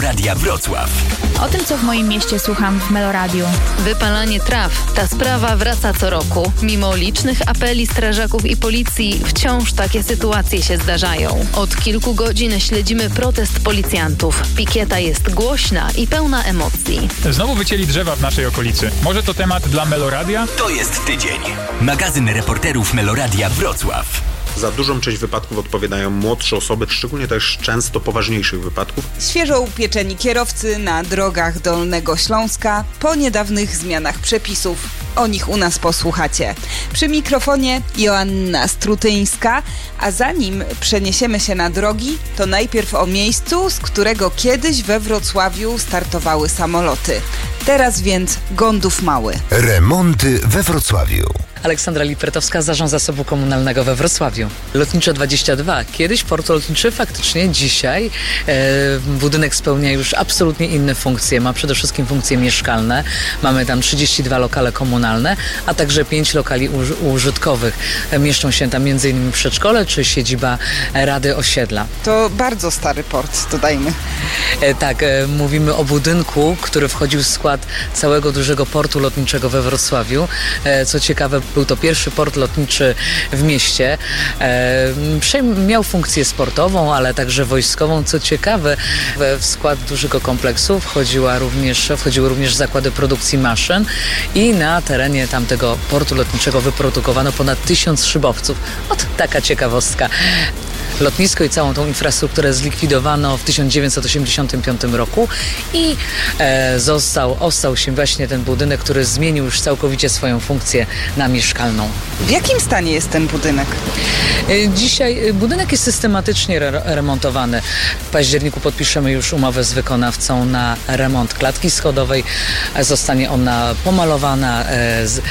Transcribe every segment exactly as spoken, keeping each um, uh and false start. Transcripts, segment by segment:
Meloradia Wrocław. O tym, co w moim mieście słucham w Meloradiu. Wypalanie traw. Ta sprawa wraca co roku. Mimo licznych apeli strażaków i policji, wciąż takie sytuacje się zdarzają. Od kilku godzin śledzimy protest policjantów. Pikieta jest głośna i pełna emocji. Znowu wycięli drzewa w naszej okolicy. Może to temat dla Meloradia? To jest tydzień. Magazyn reporterów Meloradia Wrocław. Za dużą część wypadków odpowiadają młodsze osoby, szczególnie też często poważniejszych wypadków. Świeżo upieczeni kierowcy na drogach Dolnego Śląska po niedawnych zmianach przepisów. O nich u nas posłuchacie. Przy mikrofonie Joanna Strutyńska, a zanim przeniesiemy się na drogi, to najpierw o miejscu, z którego kiedyś we Wrocławiu startowały samoloty. Teraz więc Gądów Mały. Remonty we Wrocławiu. Aleksandra Lipertowska, Zarząd Zasobu Komunalnego we Wrocławiu. Lotnicze dwadzieścia dwa. Kiedyś port lotniczy, faktycznie dzisiaj e, budynek spełnia już absolutnie inne funkcje. Ma przede wszystkim funkcje mieszkalne. Mamy tam trzydzieści dwa lokale komunalne, a także pięć lokali uż- użytkowych. E, mieszczą się tam między innymi przedszkole czy siedziba Rady Osiedla. To bardzo stary port, dodajmy. E, tak, e, mówimy o budynku, który wchodził w skład całego dużego portu lotniczego we Wrocławiu. E, co ciekawe, był to pierwszy port lotniczy w mieście. E, miał funkcję sportową, ale także wojskową. Co ciekawe, w skład dużego kompleksu wchodziła również, wchodziły również zakłady produkcji maszyn i na terenie tamtego portu lotniczego wyprodukowano ponad tysiąc szybowców. Ot, taka ciekawostka. Lotnisko i całą tą infrastrukturę zlikwidowano w tysiąc dziewięćset osiemdziesiątym piątym roku i e, został, ostał się właśnie ten budynek, który zmienił już całkowicie swoją funkcję na mieszkalną. W jakim stanie jest ten budynek? E, dzisiaj budynek jest systematycznie re- remontowany. W październiku podpiszemy już umowę z wykonawcą na remont klatki schodowej. E, zostanie ona pomalowana. E, z, e,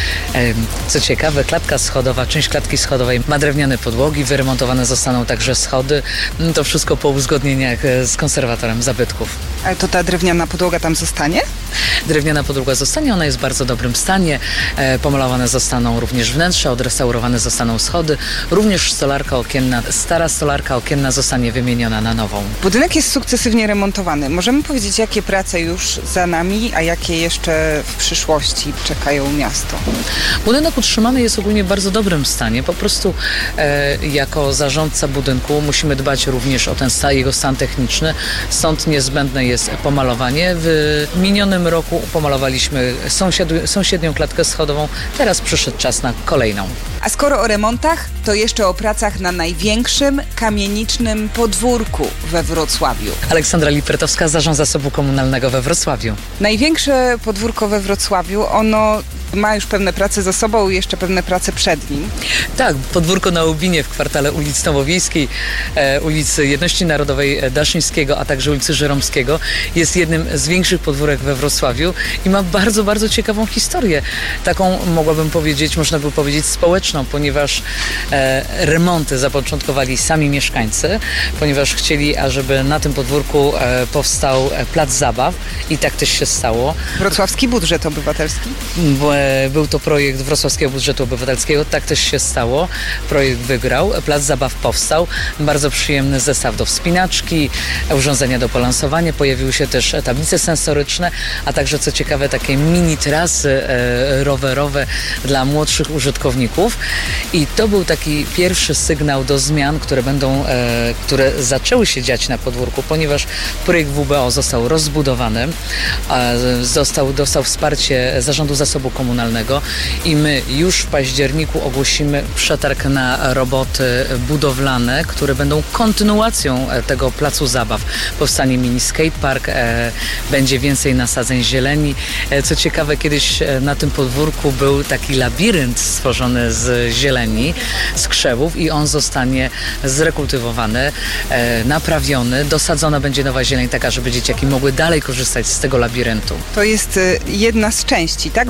co ciekawe, klatka schodowa, część klatki schodowej ma drewniane podłogi, wyremontowane zostaną także schody, to wszystko po uzgodnieniach z konserwatorem zabytków. Ale to ta drewniana podłoga tam zostanie? Drewniana podłoga zostanie, ona jest w bardzo dobrym stanie. E, pomalowane zostaną również wnętrza, odrestaurowane zostaną schody. Również stolarka okienna, stara stolarka okienna zostanie wymieniona na nową. Budynek jest sukcesywnie remontowany. Możemy powiedzieć, jakie prace już za nami, a jakie jeszcze w przyszłości czekają miasto? Budynek utrzymany jest ogólnie w bardzo dobrym stanie. Po prostu e, jako zarządca budynku musimy dbać również o ten stan, jego stan techniczny. Stąd niezbędne jest pomalowanie. W minionym roku pomalowaliśmy sąsiad- sąsiednią klatkę schodową. Teraz przyszedł czas na kolejną. A skoro o remontach, to jeszcze o pracach na największym kamienicznym podwórku we Wrocławiu. Aleksandra Lipertowska, Zarząd Zasobu Komunalnego we Wrocławiu. Największe podwórko we Wrocławiu, ono ma już pewne prace za sobą i jeszcze pewne prace przed nim. Tak, podwórko na Łubinie w kwartale ulicy Nowowiejskiej, e, ulicy Jedności Narodowej Daszyńskiego, a także ulicy Żeromskiego jest jednym z większych podwórek we Wrocławiu i ma bardzo, bardzo ciekawą historię. Taką, mogłabym powiedzieć, można by powiedzieć społeczną, ponieważ e, remonty zapoczątkowali sami mieszkańcy, ponieważ chcieli, ażeby na tym podwórku e, powstał plac zabaw i tak też się stało. Wrocławski budżet obywatelski? Bo, e, był to projekt Wrocławskiego Budżetu Obywatelskiego, tak też się stało. Projekt wygrał, plac zabaw powstał, bardzo przyjemny zestaw do wspinaczki, urządzenia do polansowania, pojawiły się też tablice sensoryczne, a także co ciekawe takie mini trasy e, rowerowe dla młodszych użytkowników i to był taki pierwszy sygnał do zmian, które będą, e, które zaczęły się dziać na podwórku, ponieważ projekt W B O został rozbudowany, e, został, dostał wsparcie Zarządu Zasobu Komunalnego i my już w październiku ogłosimy przetarg na roboty budowlane, które będą kontynuacją tego placu zabaw. Powstanie mini skatepark, e, będzie więcej nasadzeń zieleni. E, co ciekawe, kiedyś na tym podwórku był taki labirynt stworzony z zieleni, z krzewów i on zostanie zrekultywowany, e, naprawiony, dosadzona będzie nowa zieleń taka, żeby dzieciaki mogły dalej korzystać z tego labiryntu. To jest jedna z części, tak? Bo nie ostatnia.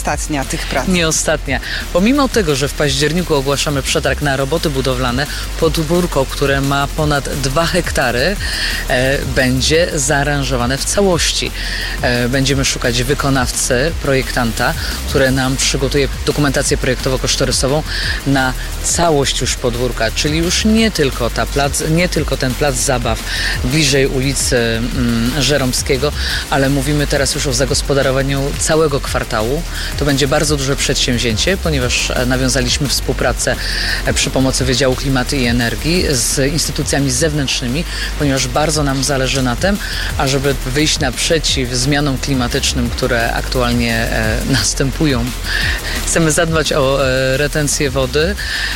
ostatnia tych prac. Nie ostatnia. Pomimo tego, że w październiku ogłaszamy przetarg na roboty budowlane, podwórko, które ma ponad dwa hektary, e, będzie zaaranżowane w całości. E, będziemy szukać wykonawcy, projektanta, który nam przygotuje dokumentację projektowo-kosztorysową na całość już podwórka, czyli już nie tylko ta plac, nie tylko ten plac zabaw bliżej ulicy mm, Żeromskiego, ale mówimy teraz już o zagospodarowaniu całego kwartału. To będzie bardzo duże przedsięwzięcie, ponieważ nawiązaliśmy współpracę przy pomocy Wydziału Klimatu i Energii z instytucjami zewnętrznymi, ponieważ bardzo nam zależy na tym, ażeby wyjść naprzeciw zmianom klimatycznym, które aktualnie e, następują. Chcemy zadbać o e, retencję wody.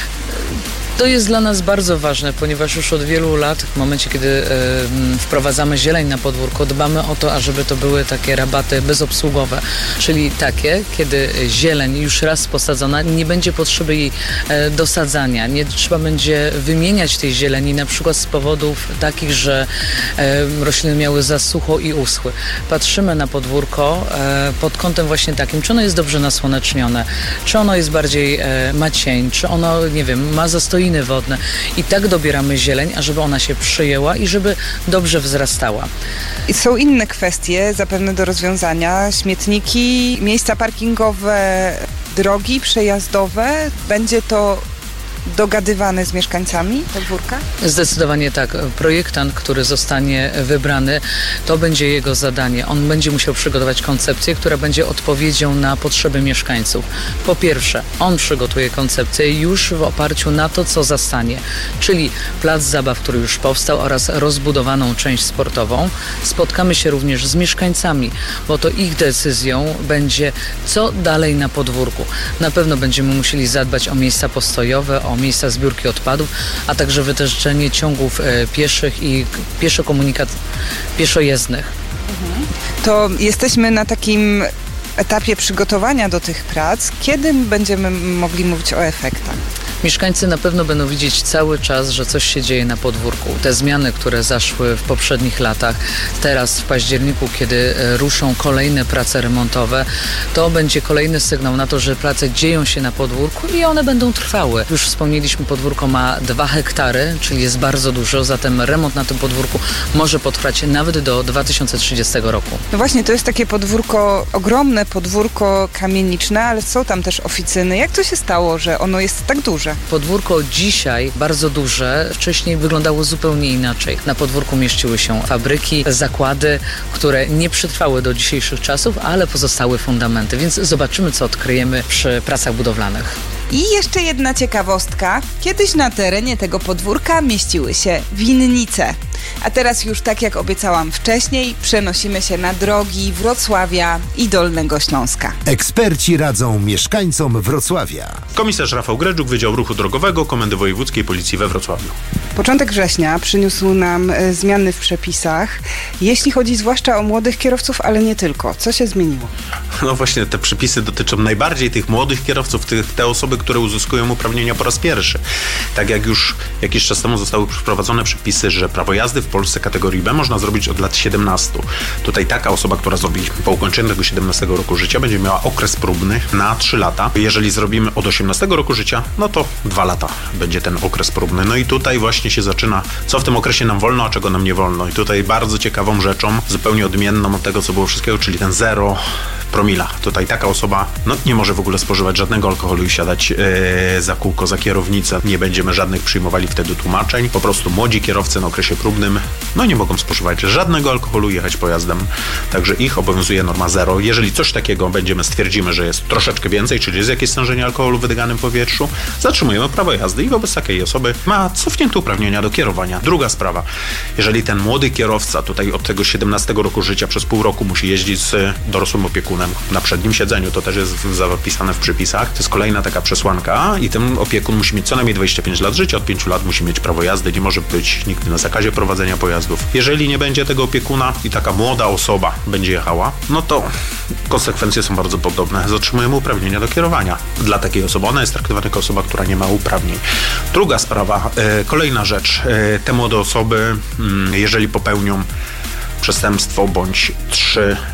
To jest dla nas bardzo ważne, ponieważ już od wielu lat, w momencie kiedy y, wprowadzamy zieleń na podwórko, dbamy o to, ażeby to były takie rabaty bezobsługowe, czyli takie, kiedy zieleń już raz posadzona, nie będzie potrzeby jej e, dosadzania, nie trzeba będzie wymieniać tej zieleni, na przykład z powodów takich, że e, rośliny miały za sucho i uschły. Patrzymy na podwórko e, pod kątem właśnie takim, czy ono jest dobrze nasłonecznione, czy ono jest bardziej, e, ma cień, czy ono, nie wiem, ma zastoiny wodne i tak dobieramy zieleń, ażeby ona się przyjęła i żeby dobrze wzrastała. I są inne kwestie zapewne do rozwiązania. Śmietniki, miejsca parkingowe, drogi przejazdowe. Będzie to dogadywane z mieszkańcami podwórka? Zdecydowanie tak. Projektant, który zostanie wybrany, to będzie jego zadanie. On będzie musiał przygotować koncepcję, która będzie odpowiedzią na potrzeby mieszkańców. Po pierwsze, on przygotuje koncepcję już w oparciu na to, co zastanie, czyli plac zabaw, który już powstał oraz rozbudowaną część sportową. Spotkamy się również z mieszkańcami, bo to ich decyzją będzie, co dalej na podwórku. Na pewno będziemy musieli zadbać o miejsca postojowe, o miejsca zbiórki odpadów, a także wytyczenie ciągów e, pieszych i pieszo komunikat pieszojezdnych. Mhm. To jesteśmy na takim etapie przygotowania do tych prac. Kiedy będziemy mogli mówić o efektach? Mieszkańcy na pewno będą widzieć cały czas, że coś się dzieje na podwórku. Te zmiany, które zaszły w poprzednich latach, teraz w październiku, kiedy ruszą kolejne prace remontowe, to będzie kolejny sygnał na to, że prace dzieją się na podwórku i one będą trwały. Już wspomnieliśmy, podwórko ma dwa hektary, czyli jest bardzo dużo, zatem remont na tym podwórku może potrwać nawet do dwa tysiące trzydziestego roku. No właśnie, to jest takie podwórko, ogromne podwórko kamieniczne, ale są tam też oficyny. Jak to się stało, że ono jest tak duże? Podwórko dzisiaj bardzo duże, wcześniej wyglądało zupełnie inaczej. Na podwórku mieściły się fabryki, zakłady, które nie przetrwały do dzisiejszych czasów, ale pozostały fundamenty, więc zobaczymy, co odkryjemy przy pracach budowlanych. I jeszcze jedna ciekawostka. Kiedyś na terenie tego podwórka mieściły się winnice. A teraz już, tak jak obiecałam wcześniej, przenosimy się na drogi Wrocławia i Dolnego Śląska. Eksperci radzą mieszkańcom Wrocławia. Komisarz Rafał Gredżuk, Wydział Ruchu Drogowego Komendy Wojewódzkiej Policji we Wrocławiu. Początek września przyniósł nam e, zmiany w przepisach, jeśli chodzi zwłaszcza o młodych kierowców, ale nie tylko. Co się zmieniło? No właśnie, te przepisy dotyczą najbardziej tych młodych kierowców, tych, te osoby, które uzyskują uprawnienia po raz pierwszy. Tak jak już jakiś czas temu zostały wprowadzone przepisy, że prawo jazdy w Polsce kategorii B można zrobić od lat siedemnastu. Tutaj taka osoba, która zrobi po ukończeniu tego siedemnastego roku życia, będzie miała okres próbny na trzy lata. Jeżeli zrobimy od osiemnastego roku życia, no to dwa lata będzie ten okres próbny. No i tutaj właśnie się zaczyna, co w tym okresie nam wolno, a czego nam nie wolno. I tutaj bardzo ciekawą rzeczą, zupełnie odmienną od tego, co było wszystkiego, czyli ten zero promila. Tutaj taka osoba no, nie może w ogóle spożywać żadnego alkoholu i siadać yy, za kółko, za kierownicę. Nie będziemy żadnych przyjmowali wtedy tłumaczeń. Po prostu młodzi kierowcy na okresie próbnym no nie mogą spożywać żadnego alkoholu i jechać pojazdem. Także ich obowiązuje norma zero. Jeżeli coś takiego będziemy, stwierdzimy, że jest troszeczkę więcej, czyli jest jakieś stężenie alkoholu w wydyganym powietrzu, zatrzymujemy prawo jazdy i wobec takiej osoby ma cofnięte uprawnienia do kierowania. Druga sprawa. Jeżeli ten młody kierowca tutaj od tego siedemnastego roku życia przez pół roku musi jeździć z dorosłym opiekunem na przednim siedzeniu, to też jest zapisane w przepisach. To jest kolejna taka przesłanka i ten opiekun musi mieć co najmniej dwadzieścia pięć lat życia, od pięciu lat musi mieć prawo jazdy, nie może być nigdy na zakazie prowadzenia pojazdów. Jeżeli nie będzie tego opiekuna i taka młoda osoba będzie jechała, no to konsekwencje są bardzo podobne. Zatrzymujemy uprawnienia do kierowania. Dla takiej osoby ona jest traktowana jako osoba, która nie ma uprawnień. Druga sprawa, e, kolejna rzecz. E, te młode osoby, mm, jeżeli popełnią przestępstwo bądź trzy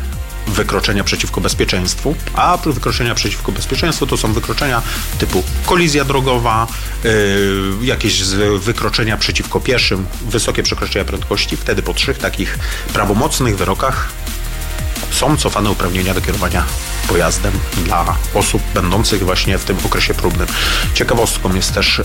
wykroczenia przeciwko bezpieczeństwu, a wykroczenia przeciwko bezpieczeństwu to są wykroczenia typu kolizja drogowa, yy, jakieś wykroczenia przeciwko pieszym, wysokie przekroczenia prędkości. Wtedy po trzech takich prawomocnych wyrokach są cofane uprawnienia do kierowania pojazdem dla osób będących właśnie w tym okresie próbnym. Ciekawostką jest też yy,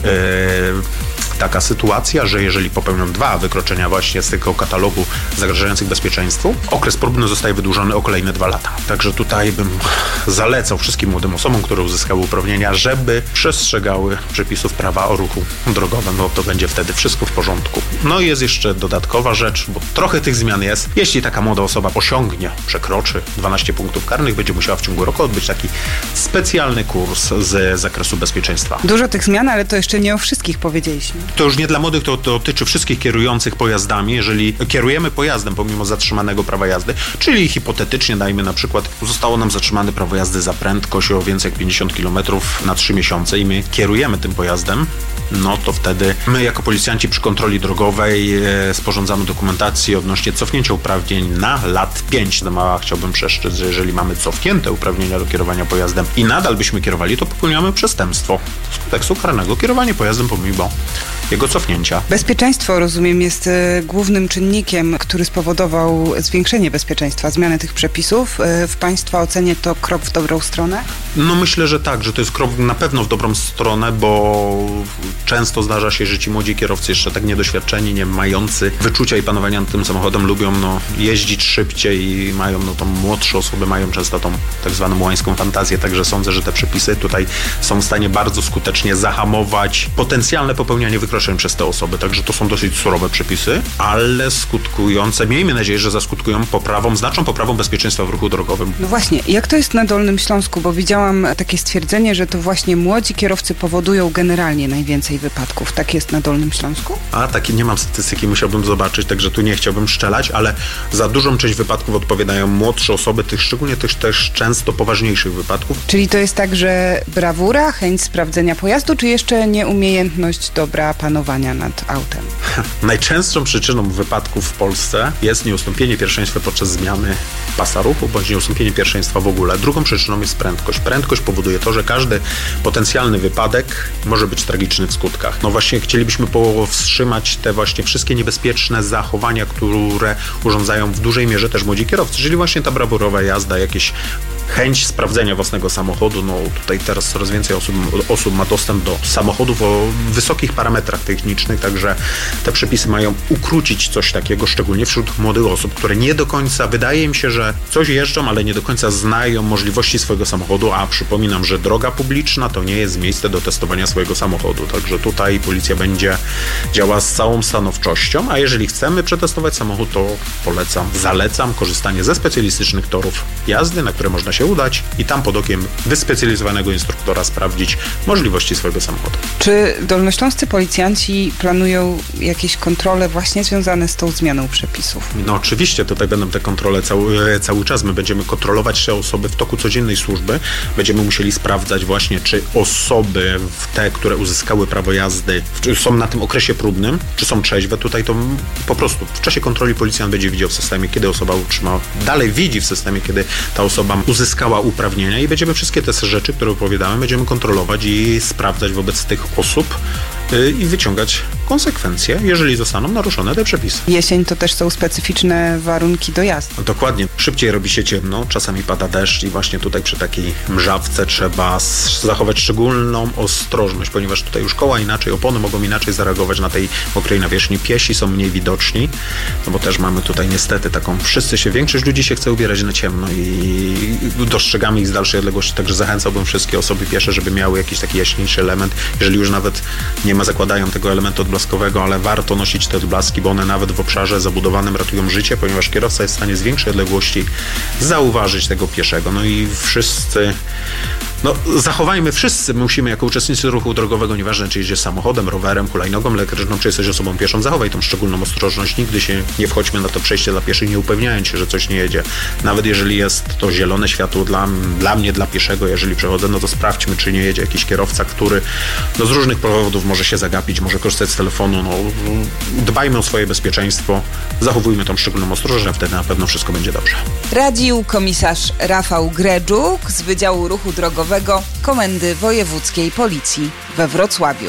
taka sytuacja, że jeżeli popełnią dwa wykroczenia właśnie z tego katalogu zagrażających bezpieczeństwu, okres próbny zostaje wydłużony o kolejne dwa lata. Także tutaj bym zalecał wszystkim młodym osobom, które uzyskały uprawnienia, żeby przestrzegały przepisów prawa o ruchu drogowym, bo to będzie wtedy wszystko w porządku. No i jest jeszcze dodatkowa rzecz, bo trochę tych zmian jest. Jeśli taka młoda osoba osiągnie, przekroczy dwanaście punktów karnych, będzie musiała w ciągu roku odbyć taki specjalny kurs z zakresu bezpieczeństwa. Dużo tych zmian, ale to jeszcze nie o wszystkich powiedzieliśmy. To już nie dla młodych, to, to dotyczy wszystkich kierujących pojazdami. Jeżeli kierujemy pojazdem pomimo zatrzymanego prawa jazdy, czyli hipotetycznie dajmy na przykład, zostało nam zatrzymane prawo jazdy za prędkość o więcej jak pięćdziesiąt kilometrów na trzy miesiące i my kierujemy tym pojazdem, no to wtedy my jako policjanci przy kontroli drogowej e, sporządzamy dokumentację odnośnie cofnięcia uprawnień na lat pięć. No a chciałbym przestrzec, że jeżeli mamy cofnięte uprawnienia do kierowania pojazdem i nadal byśmy kierowali, to popełniamy przestępstwo z kodeksu karnego. Kierowanie pojazdem pomimo jego cofnięcia. Bezpieczeństwo, rozumiem, jest y, głównym czynnikiem, który spowodował zwiększenie bezpieczeństwa, zmianę tych przepisów. Y, w Państwa ocenie to krok w dobrą stronę? No myślę, że tak, że to jest krok na pewno w dobrą stronę, bo często zdarza się, że ci młodzi kierowcy jeszcze tak niedoświadczeni, nie mający wyczucia i panowania nad tym samochodem lubią no, jeździć szybciej i mają, no to młodsze osoby mają często tą tak zwaną łańską fantazję, także sądzę, że te przepisy tutaj są w stanie bardzo skutecznie zahamować potencjalne popełnianie wykroczeń przez te osoby, także to są dosyć surowe przepisy, ale skutkujące, miejmy nadzieję, że zaskutkują poprawą, znaczną poprawą bezpieczeństwa w ruchu drogowym. No właśnie, jak to jest na Dolnym Śląsku, bo widziałam takie stwierdzenie, że to właśnie młodzi kierowcy powodują generalnie najwięcej wypadków. Tak jest na Dolnym Śląsku? A takie nie mam statystyki, musiałbym zobaczyć, także tu nie chciałbym szczelać, ale za dużą część wypadków odpowiadają młodsze osoby, tych szczególnie tych też często poważniejszych wypadków. Czyli to jest tak, że brawura, chęć sprawdzenia pojazdu, czy jeszcze nieumiejętność dobra panowania nad autem? Najczęstszą przyczyną wypadków w Polsce jest nieustąpienie pierwszeństwa podczas zmiany pasa ruchu, bądź nieustąpienie pierwszeństwa w ogóle. Drugą przyczyną jest prędkość. Prędkość powoduje to, że każdy potencjalny wypadek może być tragiczny w skutkach. No właśnie chcielibyśmy powstrzymać te właśnie wszystkie niebezpieczne zachowania, które urządzają w dużej mierze też młodzi kierowcy, czyli właśnie ta brawurowa jazda, jakieś chęć sprawdzenia własnego samochodu. No tutaj teraz coraz więcej osób, osób ma dostęp do samochodów o wysokich parametrach technicznych, także te przepisy mają ukrócić coś takiego, szczególnie wśród młodych osób, które nie do końca, wydaje im się, że coś jeżdżą, ale nie do końca znają możliwości swojego samochodu, a przypominam, że droga publiczna to nie jest miejsce do testowania swojego samochodu, także tutaj policja będzie działała z całą stanowczością, a jeżeli chcemy przetestować samochód, to polecam, zalecam korzystanie ze specjalistycznych torów jazdy, na które można się udać i tam pod okiem wyspecjalizowanego instruktora sprawdzić możliwości swojego samochodu. Czy dolnośląscy policjanci planują jakieś kontrole właśnie związane z tą zmianą przepisów? No oczywiście, tutaj będą te kontrole cały, cały czas. My będziemy kontrolować te osoby w toku codziennej służby. Będziemy musieli sprawdzać właśnie, czy osoby te, które uzyskały prawo jazdy, są na tym okresie próbnym, czy są trzeźwe. Tutaj to po prostu w czasie kontroli policjant będzie widział w systemie, kiedy osoba utrzymała, dalej widzi w systemie, kiedy ta osoba uzyskała uprawnienia i będziemy wszystkie te rzeczy, które opowiadamy, będziemy kontrolować i sprawdzać wobec tych osób yy, i wyciągać konsekwencje, jeżeli zostaną naruszone te przepisy. Jesień to też są specyficzne warunki do jazdy. No dokładnie. Szybciej robi się ciemno, czasami pada deszcz i właśnie tutaj przy takiej mrzawce trzeba zachować szczególną ostrożność, ponieważ tutaj już koła inaczej, opony mogą inaczej zareagować na tej mokrej nawierzchni. Piesi są mniej widoczni, no bo też mamy tutaj niestety taką, wszyscy się, większość ludzi się chce ubierać na ciemno i dostrzegamy ich z dalszej odległości, także zachęcałbym wszystkie osoby piesze, żeby miały jakiś taki jaśniejszy element, jeżeli już nawet nie ma, zakładają tego elementu odblaskowego, ale warto nosić te odblaski, bo one nawet w obszarze zabudowanym ratują życie, ponieważ kierowca jest w stanie z większej odległości zauważyć tego pieszego. No i wszyscy no zachowajmy wszyscy, musimy jako uczestnicy ruchu drogowego, nieważne czy jedziesz samochodem, rowerem, hulajnogą elektryczną, czy jesteś osobą pieszą, zachowaj tą szczególną ostrożność. Nigdy się nie wchodźmy na to przejście dla pieszych, nie upewniając się, że coś nie jedzie. Nawet jeżeli jest to zielone światło dla, dla mnie, dla pieszego, jeżeli przechodzę, no to sprawdźmy, czy nie jedzie jakiś kierowca, który no, z różnych powodów może się zagapić, może korzystać z telefonu. No, dbajmy o swoje bezpieczeństwo, zachowujmy tą szczególną ostrożność, a wtedy na pewno wszystko będzie dobrze. Radził komisarz Rafał Gredżuk z Wydziału Ruchu Drogowego Komendy Wojewódzkiej Policji we Wrocławiu.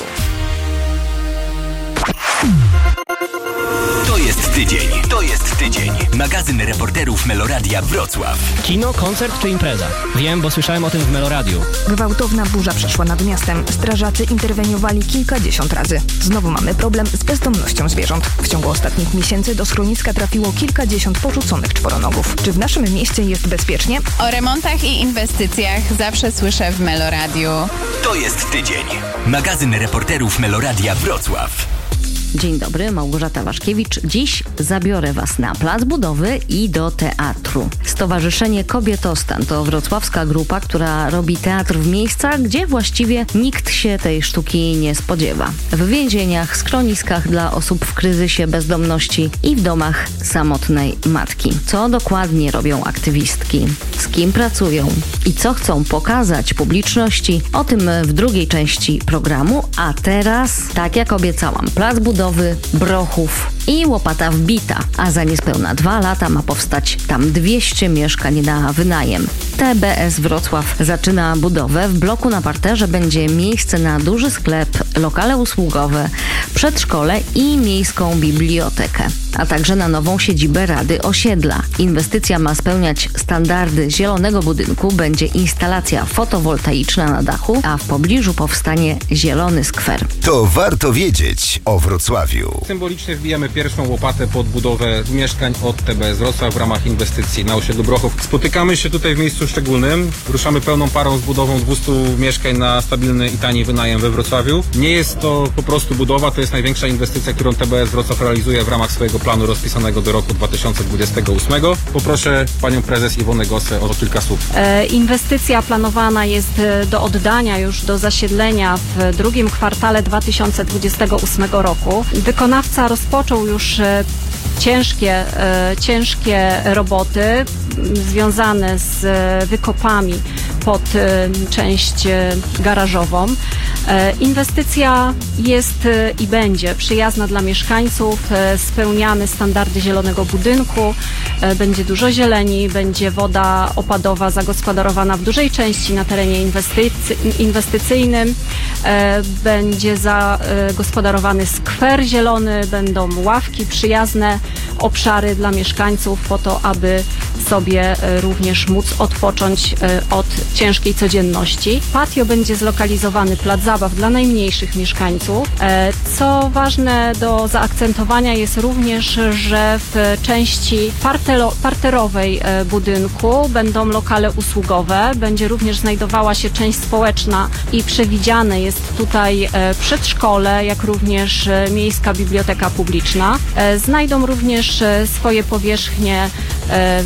To jest tydzień. To jest tydzień. Magazyn reporterów Meloradia Wrocław. Kino, koncert czy impreza? Wiem, bo słyszałem o tym w Meloradiu. Gwałtowna burza przeszła nad miastem. Strażacy interweniowali kilkadziesiąt razy. Znowu mamy problem z bezdomnością zwierząt. W ciągu ostatnich miesięcy do schroniska trafiło kilkadziesiąt porzuconych czworonogów. Czy w naszym mieście jest bezpiecznie? O remontach i inwestycjach zawsze słyszę w Meloradiu. To jest tydzień. Magazyn reporterów Meloradia Wrocław. Dzień dobry, Małgorzata Waszkiewicz. Dziś zabiorę Was na plac budowy i do teatru. Stowarzyszenie Kobietostan to wrocławska grupa, która robi teatr w miejscach, gdzie właściwie nikt się tej sztuki nie spodziewa. W więzieniach, schroniskach dla osób w kryzysie bezdomności i w domach samotnej matki. Co dokładnie robią aktywistki? Z kim pracują? I co chcą pokazać publiczności? O tym w drugiej części programu, a teraz, tak jak obiecałam, plac budowy Brochów i łopata wbita, a za niespełna dwa lata ma powstać tam dwieście mieszkań na wynajem. T B S Wrocław zaczyna budowę. W bloku na parterze będzie miejsce na duży sklep, lokale usługowe, przedszkole i miejską bibliotekę, a także na nową siedzibę Rady Osiedla. Inwestycja ma spełniać standardy zielonego budynku, będzie instalacja fotowoltaiczna na dachu, a w pobliżu powstanie zielony skwer. To warto wiedzieć o Wrocławiu. Symbolicznie wbijamy pierwszą łopatę pod budowę mieszkań od T B S Wrocław w ramach inwestycji na osiedlu Brochów. Spotykamy się tutaj w miejscu szczególnym. Ruszamy pełną parą z budową dwustu mieszkań na stabilny i tani wynajem we Wrocławiu. Nie jest to po prostu budowa, to jest największa inwestycja, którą T B S Wrocław realizuje w ramach swojego planu rozpisanego do roku dwa tysiące dwudziestego ósmego. Poproszę panią prezes Iwonę Gosę o kilka słów. E, inwestycja planowana jest do oddania już do zasiedlenia w drugim kwartale dwa tysiące dwudziestego ósmego roku. Wykonawca rozpoczął już e, ciężkie, e, ciężkie roboty m, związane z e, wykopami pod e, część e, garażową. E, inwestycja jest e, i będzie przyjazna dla mieszkańców, e, spełniamy standardy zielonego budynku, e, będzie dużo zieleni, będzie woda opadowa zagospodarowana w dużej części na terenie inwestycy, inwestycyjnym, e, będzie zagospodarowany skwer zielony, będą ławki, przyjazne obszary dla mieszkańców po to, aby sobie e, również móc odpocząć e, od ciężkiej codzienności. Patio będzie zlokalizowany, plac zabaw dla najmniejszych mieszkańców. E, co ważne do zaakcentowania jest również, że w części partelo, parterowej e, budynku będą lokale usługowe, będzie również znajdowała się część społeczna i przewidziane jest tutaj e, przedszkole, jak również e, miejska biblioteka publiczna. E, znajdą również e, swoje powierzchnie, e,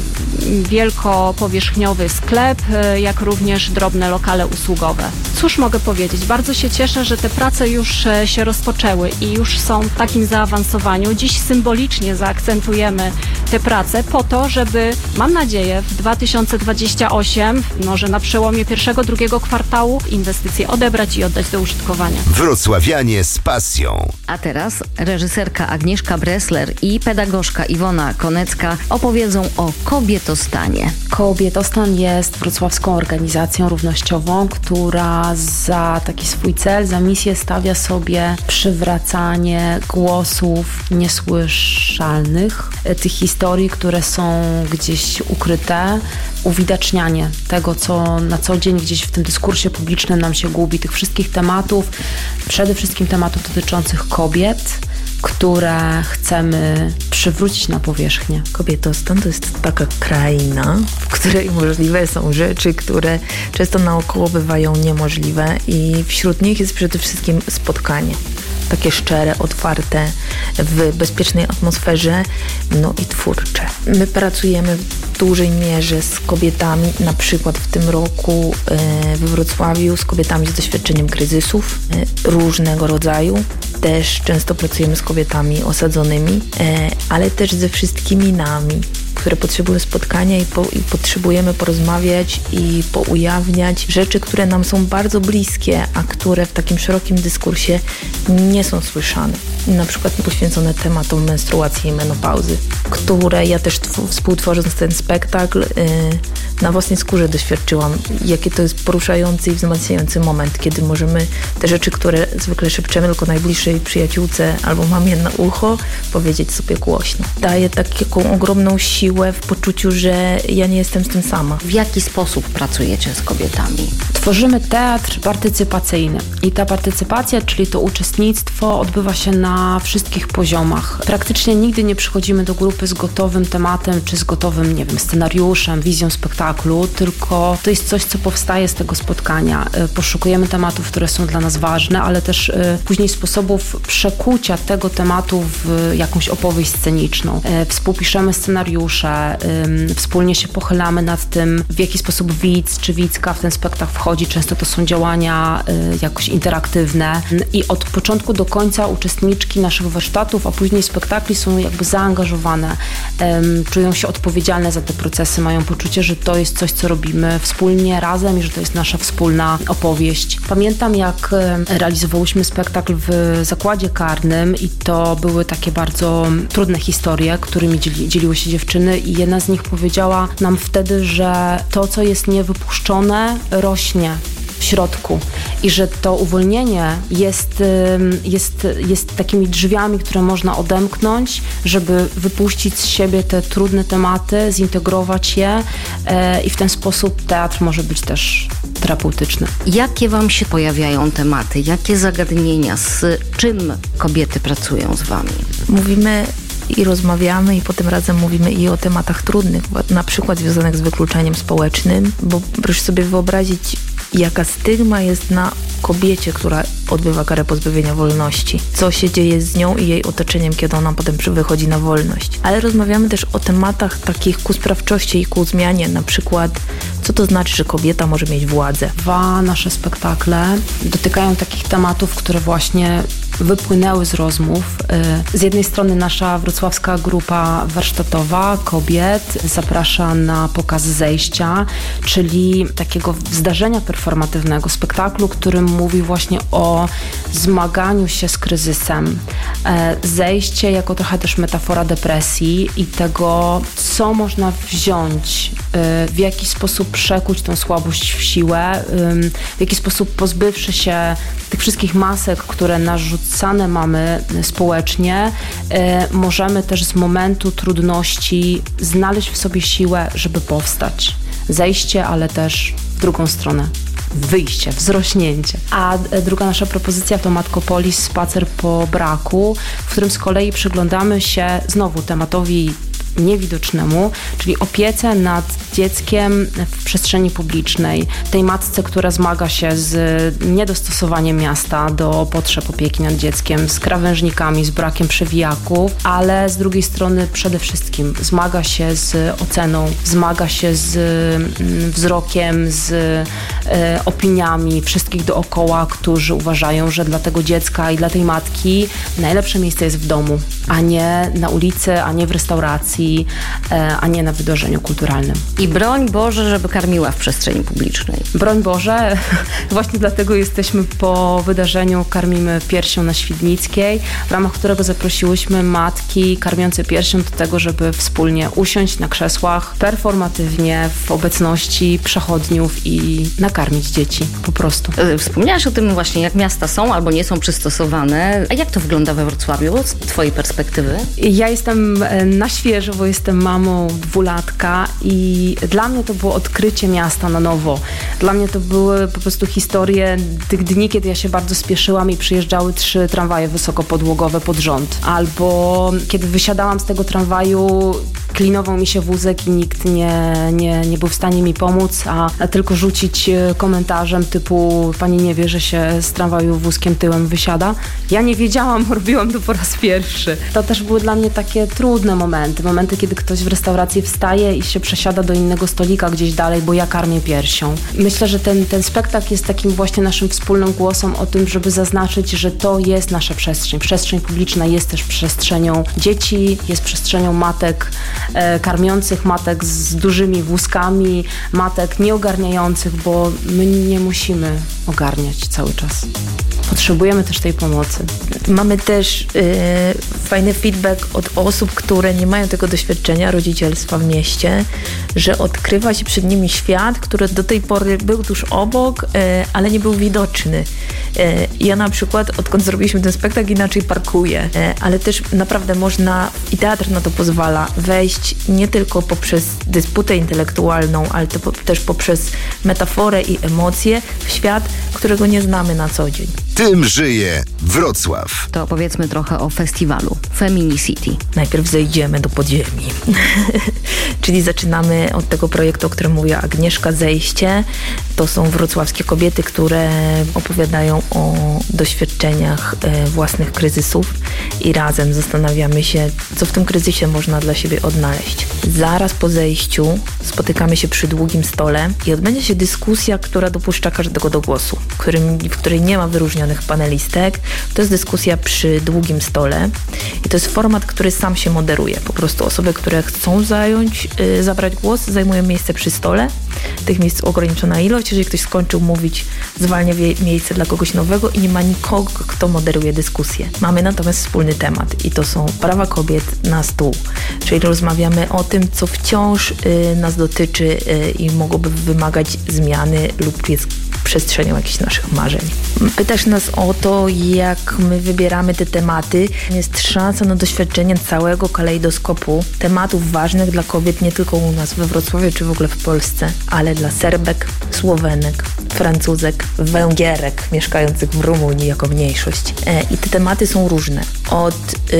wielkopowierzchniowy sklep, e, jak również drobne lokale usługowe. Cóż mogę powiedzieć? Bardzo się cieszę, że te prace już e, się rozpoczęły i już są w takim zaawansowaniu. Dziś symbolicznie zaakcentujemy te prace po to, żeby, mam nadzieję, w dwa tysiące dwudziestym ósmym, może na przełomie pierwszego, drugiego kwartału, inwestycje odebrać i oddać do użytkowania. Wrocławianie z pasją. A teraz reżyserka Agnieszka Bressler i pedagogzka Iwona Konecka opowiedzą o Kobietostanie. Kobietostan jest wrocławską organizacją równościową, która za taki swój cel, za misję stawia sobie przywracanie głosów niesłyszalnych, tych historii, które są gdzieś ukryte, uwidacznianie tego, co na co dzień gdzieś w tym dyskursie publicznym nam się gubi, tych wszystkich tematów, przede wszystkim tematów dotyczących kobiet, które chcemy przywrócić na powierzchnię. Kobietostan to jest taka kraina, w której możliwe są rzeczy, które często naokoło bywają niemożliwe i wśród nich jest przede wszystkim spotkanie. takie szczere, otwarte, w bezpiecznej atmosferze, no i twórcze. My pracujemy w dużej mierze z kobietami, na przykład w tym roku we Wrocławiu z kobietami z doświadczeniem kryzysów różnego rodzaju. Też często pracujemy z kobietami osadzonymi, ale też ze wszystkimi nami, które potrzebują spotkania i, po, i potrzebujemy porozmawiać i poujawniać rzeczy, które nam są bardzo bliskie, a które w takim szerokim dyskursie nie są słyszane. Na przykład poświęcone tematom menstruacji i menopauzy, które ja też tw- współtworząc ten spektakl yy, na własnej skórze doświadczyłam, jakie to jest poruszający i wzmacniający moment, kiedy możemy te rzeczy, które zwykle szepczemy tylko najbliższej przyjaciółce albo mamie na ucho, powiedzieć sobie głośno. Daje taką ogromną siłę w poczuciu, że ja nie jestem z tym sama. W jaki sposób pracujecie z kobietami? Tworzymy teatr partycypacyjny i ta partycypacja, czyli to uczestnictwo, odbywa się na wszystkich poziomach. Praktycznie nigdy nie przychodzimy do grupy z gotowym tematem, czy z gotowym, nie wiem, scenariuszem, wizją spektaklu, tylko to jest coś, co powstaje z tego spotkania. Poszukujemy tematów, które są dla nas ważne, ale też później sposobów przekucia tego tematu w jakąś opowieść sceniczną. Współpiszemy scenariusze, wspólnie się pochylamy nad tym, w jaki sposób widz czy widzka w ten spektakl wchodzi. Często to są działania jakoś interaktywne i od początku do końca uczestniczki naszych warsztatów, a później spektakli są jakby zaangażowane, czują się odpowiedzialne za te procesy, mają poczucie, że to jest coś, co robimy wspólnie, razem i że to jest nasza wspólna opowieść. Pamiętam, jak realizowałyśmy spektakl w zakładzie karnym i to były takie bardzo trudne historie, którymi dzieli, dzieliły się dziewczyny i jedna z nich powiedziała nam wtedy, że to, co jest niewypuszczone, rośnie w środku i że to uwolnienie jest, jest, jest takimi drzwiami, które można odemknąć, żeby wypuścić z siebie te trudne tematy, zintegrować je i w ten sposób teatr może być też terapeutyczny. Jakie wam się pojawiają tematy? Jakie zagadnienia? Z czym kobiety pracują z wami? Mówimy i rozmawiamy i potem razem mówimy i o tematach trudnych, na przykład związanych z wykluczeniem społecznym, bo proszę sobie wyobrazić, jaka stygma jest na kobiecie, która odbywa karę pozbawienia wolności. Co się dzieje z nią i jej otoczeniem, kiedy ona potem wychodzi na wolność. Ale rozmawiamy też o tematach takich ku sprawczości i ku zmianie, na przykład co to znaczy, że kobieta może mieć władzę. Dwa nasze spektakle dotykają takich tematów, które właśnie wypłynęły z rozmów. Z jednej strony nasza wrocławska grupa warsztatowa kobiet zaprasza na pokaz zejścia, czyli takiego zdarzenia performatywnego, spektaklu, który mówi właśnie o zmaganiu się z kryzysem. Zejście jako trochę też metafora depresji i tego, co można wziąć, w jaki sposób przekuć tą słabość w siłę, w jaki sposób pozbywszy się tych wszystkich masek, które narzucane mamy społecznie, możemy też z momentu trudności znaleźć w sobie siłę, żeby powstać. Zejście, ale też w drugą stronę. Wyjście, wzrośnięcie. A druga nasza propozycja to Matkopolis, spacer po braku, w którym z kolei przyglądamy się znowu tematowi niewidocznemu, czyli opiece nad dzieckiem w przestrzeni publicznej. Tej matce, która zmaga się z niedostosowaniem miasta do potrzeb opieki nad dzieckiem, z krawężnikami, z brakiem przewijaków, ale z drugiej strony przede wszystkim zmaga się z oceną, zmaga się z wzrokiem, z e, opiniami wszystkich dookoła, którzy uważają, że dla tego dziecka i dla tej matki najlepsze miejsce jest w domu, a nie na ulicy, a nie w restauracji, a nie na wydarzeniu kulturalnym. I broń Boże, żeby karmiła w przestrzeni publicznej. Broń Boże, właśnie dlatego jesteśmy po wydarzeniu Karmimy piersią na Świdnickiej, w ramach którego zaprosiłyśmy matki karmiące piersią do tego, żeby wspólnie usiąść na krzesłach performatywnie w obecności przechodniów i nakarmić dzieci po prostu. Wspomniałaś o tym właśnie, jak miasta są albo nie są przystosowane. A jak to wygląda we Wrocławiu z twojej perspektywy? Ja jestem na świeżo, bo jestem mamą dwulatka i dla mnie to było odkrycie miasta na nowo. Dla mnie to były po prostu historie tych dni, kiedy ja się bardzo spieszyłam i przyjeżdżały trzy tramwaje wysokopodłogowe pod rząd. Albo kiedy wysiadałam z tego tramwaju, klinował mi się wózek i nikt nie, nie, nie był w stanie mi pomóc, a, a tylko rzucić komentarzem typu pani nie wie, że się z tramwaju wózkiem tyłem wysiada. Ja nie wiedziałam, robiłam to po raz pierwszy. To też były dla mnie takie trudne momenty. Momenty, kiedy ktoś w restauracji wstaje i się przesiada do innego stolika gdzieś dalej, bo ja karmię piersią. Myślę, że ten, ten spektakl jest takim właśnie naszym wspólnym głosem o tym, żeby zaznaczyć, że to jest nasza przestrzeń. Przestrzeń publiczna jest też przestrzenią dzieci, jest przestrzenią matek e, karmiących, matek z dużymi wózkami, matek nieogarniających, bo my nie musimy ogarniać cały czas. Potrzebujemy też tej pomocy. Mamy też yy, fajny feedback od osób, które nie mają tego doświadczenia rodzicielstwa w mieście, że odkrywa się przed nimi świat, który do tej pory był tuż obok, yy, ale nie był widoczny. Yy, ja na przykład, odkąd zrobiliśmy ten spektakl, inaczej parkuję, yy, ale też naprawdę można, i teatr na to pozwala, wejść nie tylko poprzez dysputę intelektualną, ale to po, też poprzez metaforę i emocje w świat, którego nie znamy na co dzień. Tym żyje Wrocław. To opowiedzmy trochę o festiwalu Feminicity. Najpierw zejdziemy do podziemi. Czyli zaczynamy od tego projektu, o którym mówiła Agnieszka, Zejście. To są wrocławskie kobiety, które opowiadają o doświadczeniach własnych kryzysów i razem zastanawiamy się, co w tym kryzysie można dla siebie odnaleźć. Zaraz po zejściu spotykamy się przy długim stole i odbędzie się dyskusja, która dopuszcza każdego do głosu, w, którym, w której nie ma wyróżnionych panelistek. To jest dyskusja przy długim stole i to jest format, który sam się moderuje. Po prostu osoby, które chcą zająć, yy, zabrać głos, zajmują miejsce przy stole. Tych miejsc ograniczona ilość. Jeżeli ktoś skończył mówić, zwalnia wie- miejsce dla kogoś nowego i nie ma nikogo, kto moderuje dyskusję. Mamy natomiast wspólny temat i to są prawa kobiet na stół. Czyli rozmawiamy o tym, co wciąż yy, nas dotyczy yy, i mogłoby wymagać zmiany lub jest przestrzenią jakichś naszych marzeń. Pytasz nas o to, jak my wybieramy te tematy. Jest szansa na doświadczenie całego kalejdoskopu tematów ważnych dla kobiet nie tylko u nas we Wrocławiu czy w ogóle w Polsce, ale dla Serbek, Słowenek, Francuzek, Węgierek mieszkających w Rumunii jako mniejszość. E, I te tematy są różne. Od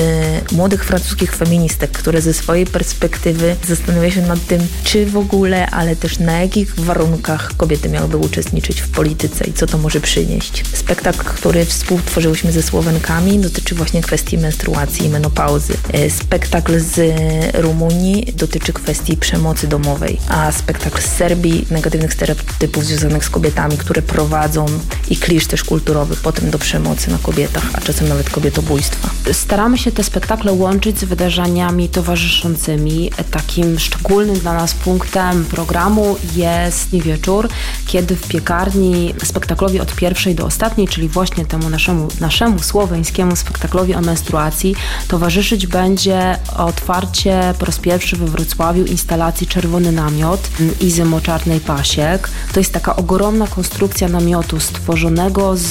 e, młodych francuskich feministek, które ze swojej perspektywy zastanawiają się nad tym, czy w ogóle, ale też na jakich warunkach kobiety miałyby uczestniczyć w polityce i co to może przynieść. Spektakl, który współtworzyłyśmy ze Słowenkami, dotyczy właśnie kwestii menstruacji i menopauzy. E, spektakl z Rumunii dotyczy kwestii przemocy domowej, a spektakl z Serbii negatywnych stereotypów związanych z kobietami, które prowadzą i klisz też kulturowy potem do przemocy na kobietach, a czasem nawet kobietobójstwa. Staramy się te spektakle łączyć z wydarzeniami towarzyszącymi. Takim szczególnym dla nas punktem programu jest wieczór, kiedy w piekarni spektaklowi od pierwszej do ostatniej, czyli właśnie temu naszemu, naszemu słoweńskiemu spektaklowi o menstruacji, towarzyszyć będzie otwarcie po raz pierwszy we Wrocławiu instalacji Czerwony Namiot Izy Moczarnej-Pasiek. To jest taka ogromna konstrukcja namiotu stworzonego z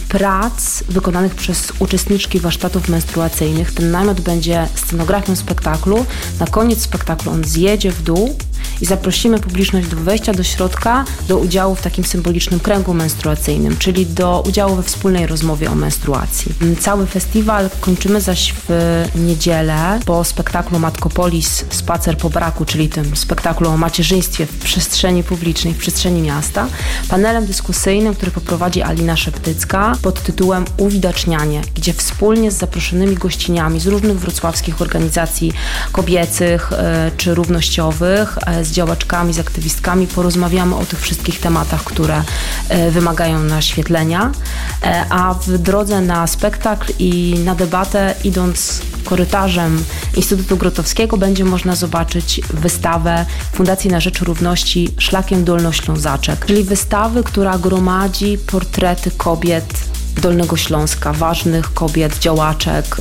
prac wykonanych przez uczestniczki warsztatów menstruacyjnych. Ten namiot będzie scenografią spektaklu. Na koniec spektaklu on zjedzie w dół i zaprosimy publiczność do wejścia do środka, do udziału w takim symbolicznym kręgu menstruacyjnym, czyli do udziału we wspólnej rozmowie o menstruacji. Cały festiwal kończymy zaś w niedzielę po spektaklu Matkopolis Spacer po braku, czyli tym spektaklu o macierzyństwie w przestrzeni publicznej, w przestrzeni miasta, panelem dyskusyjnym, który poprowadzi Alina Szeptycka pod tytułem Uwidacznianie, gdzie wspólnie z zaproszonymi gościniami z różnych wrocławskich organizacji kobiecych e, czy równościowych, e, z działaczkami, z aktywistkami porozmawiamy o tych wszystkich tematach, które e, wymagają naświetlenia, e, a w drodze na spektakl i na debatę, idąc korytarzem Instytutu Grotowskiego, będzie można zobaczyć wystawę Fundacji na Rzecz Równości Szlakiem Dolnoślązaczek, czyli wystawy, która gromadzi portrety kobiet Dolnego Śląska, ważnych kobiet, działaczek,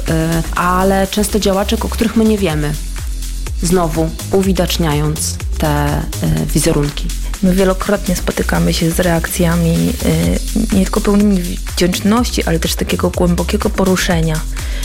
ale często działaczek, o których my nie wiemy. Znowu uwidaczniając te wizerunki. My wielokrotnie spotykamy się z reakcjami nie tylko pełnymi wdzięczności, ale też takiego głębokiego poruszenia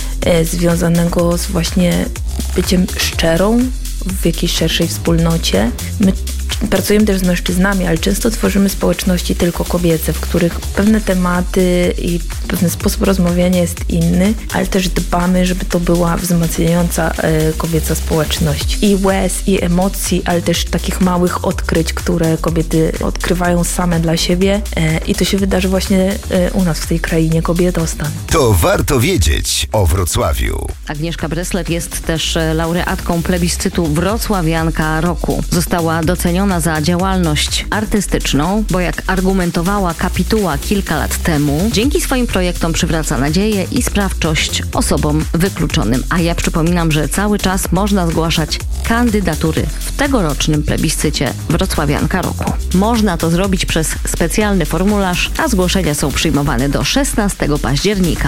związanego z właśnie byciem szczerą w jakiejś szerszej wspólnocie. My Pracujemy też z mężczyznami, ale często tworzymy społeczności tylko kobiece, w których pewne tematy i pewien sposób rozmawiania jest inny, ale też dbamy, żeby to była wzmacniająca e, kobieca społeczność. I łez, i emocji, ale też takich małych odkryć, które kobiety odkrywają same dla siebie e, i to się wydarzy właśnie e, u nas w tej krainie Kobietostan. To warto wiedzieć o Wrocławiu. Agnieszka Breslet jest też laureatką plebiscytu Wrocławianka Roku. Została doceniona za działalność artystyczną, bo jak argumentowała Kapituła kilka lat temu, dzięki swoim projektom przywraca nadzieję i sprawczość osobom wykluczonym. A ja przypominam, że cały czas można zgłaszać kandydatury w tegorocznym plebiscycie Wrocławianka Roku. Można to zrobić przez specjalny formularz, a zgłoszenia są przyjmowane do szesnastego października.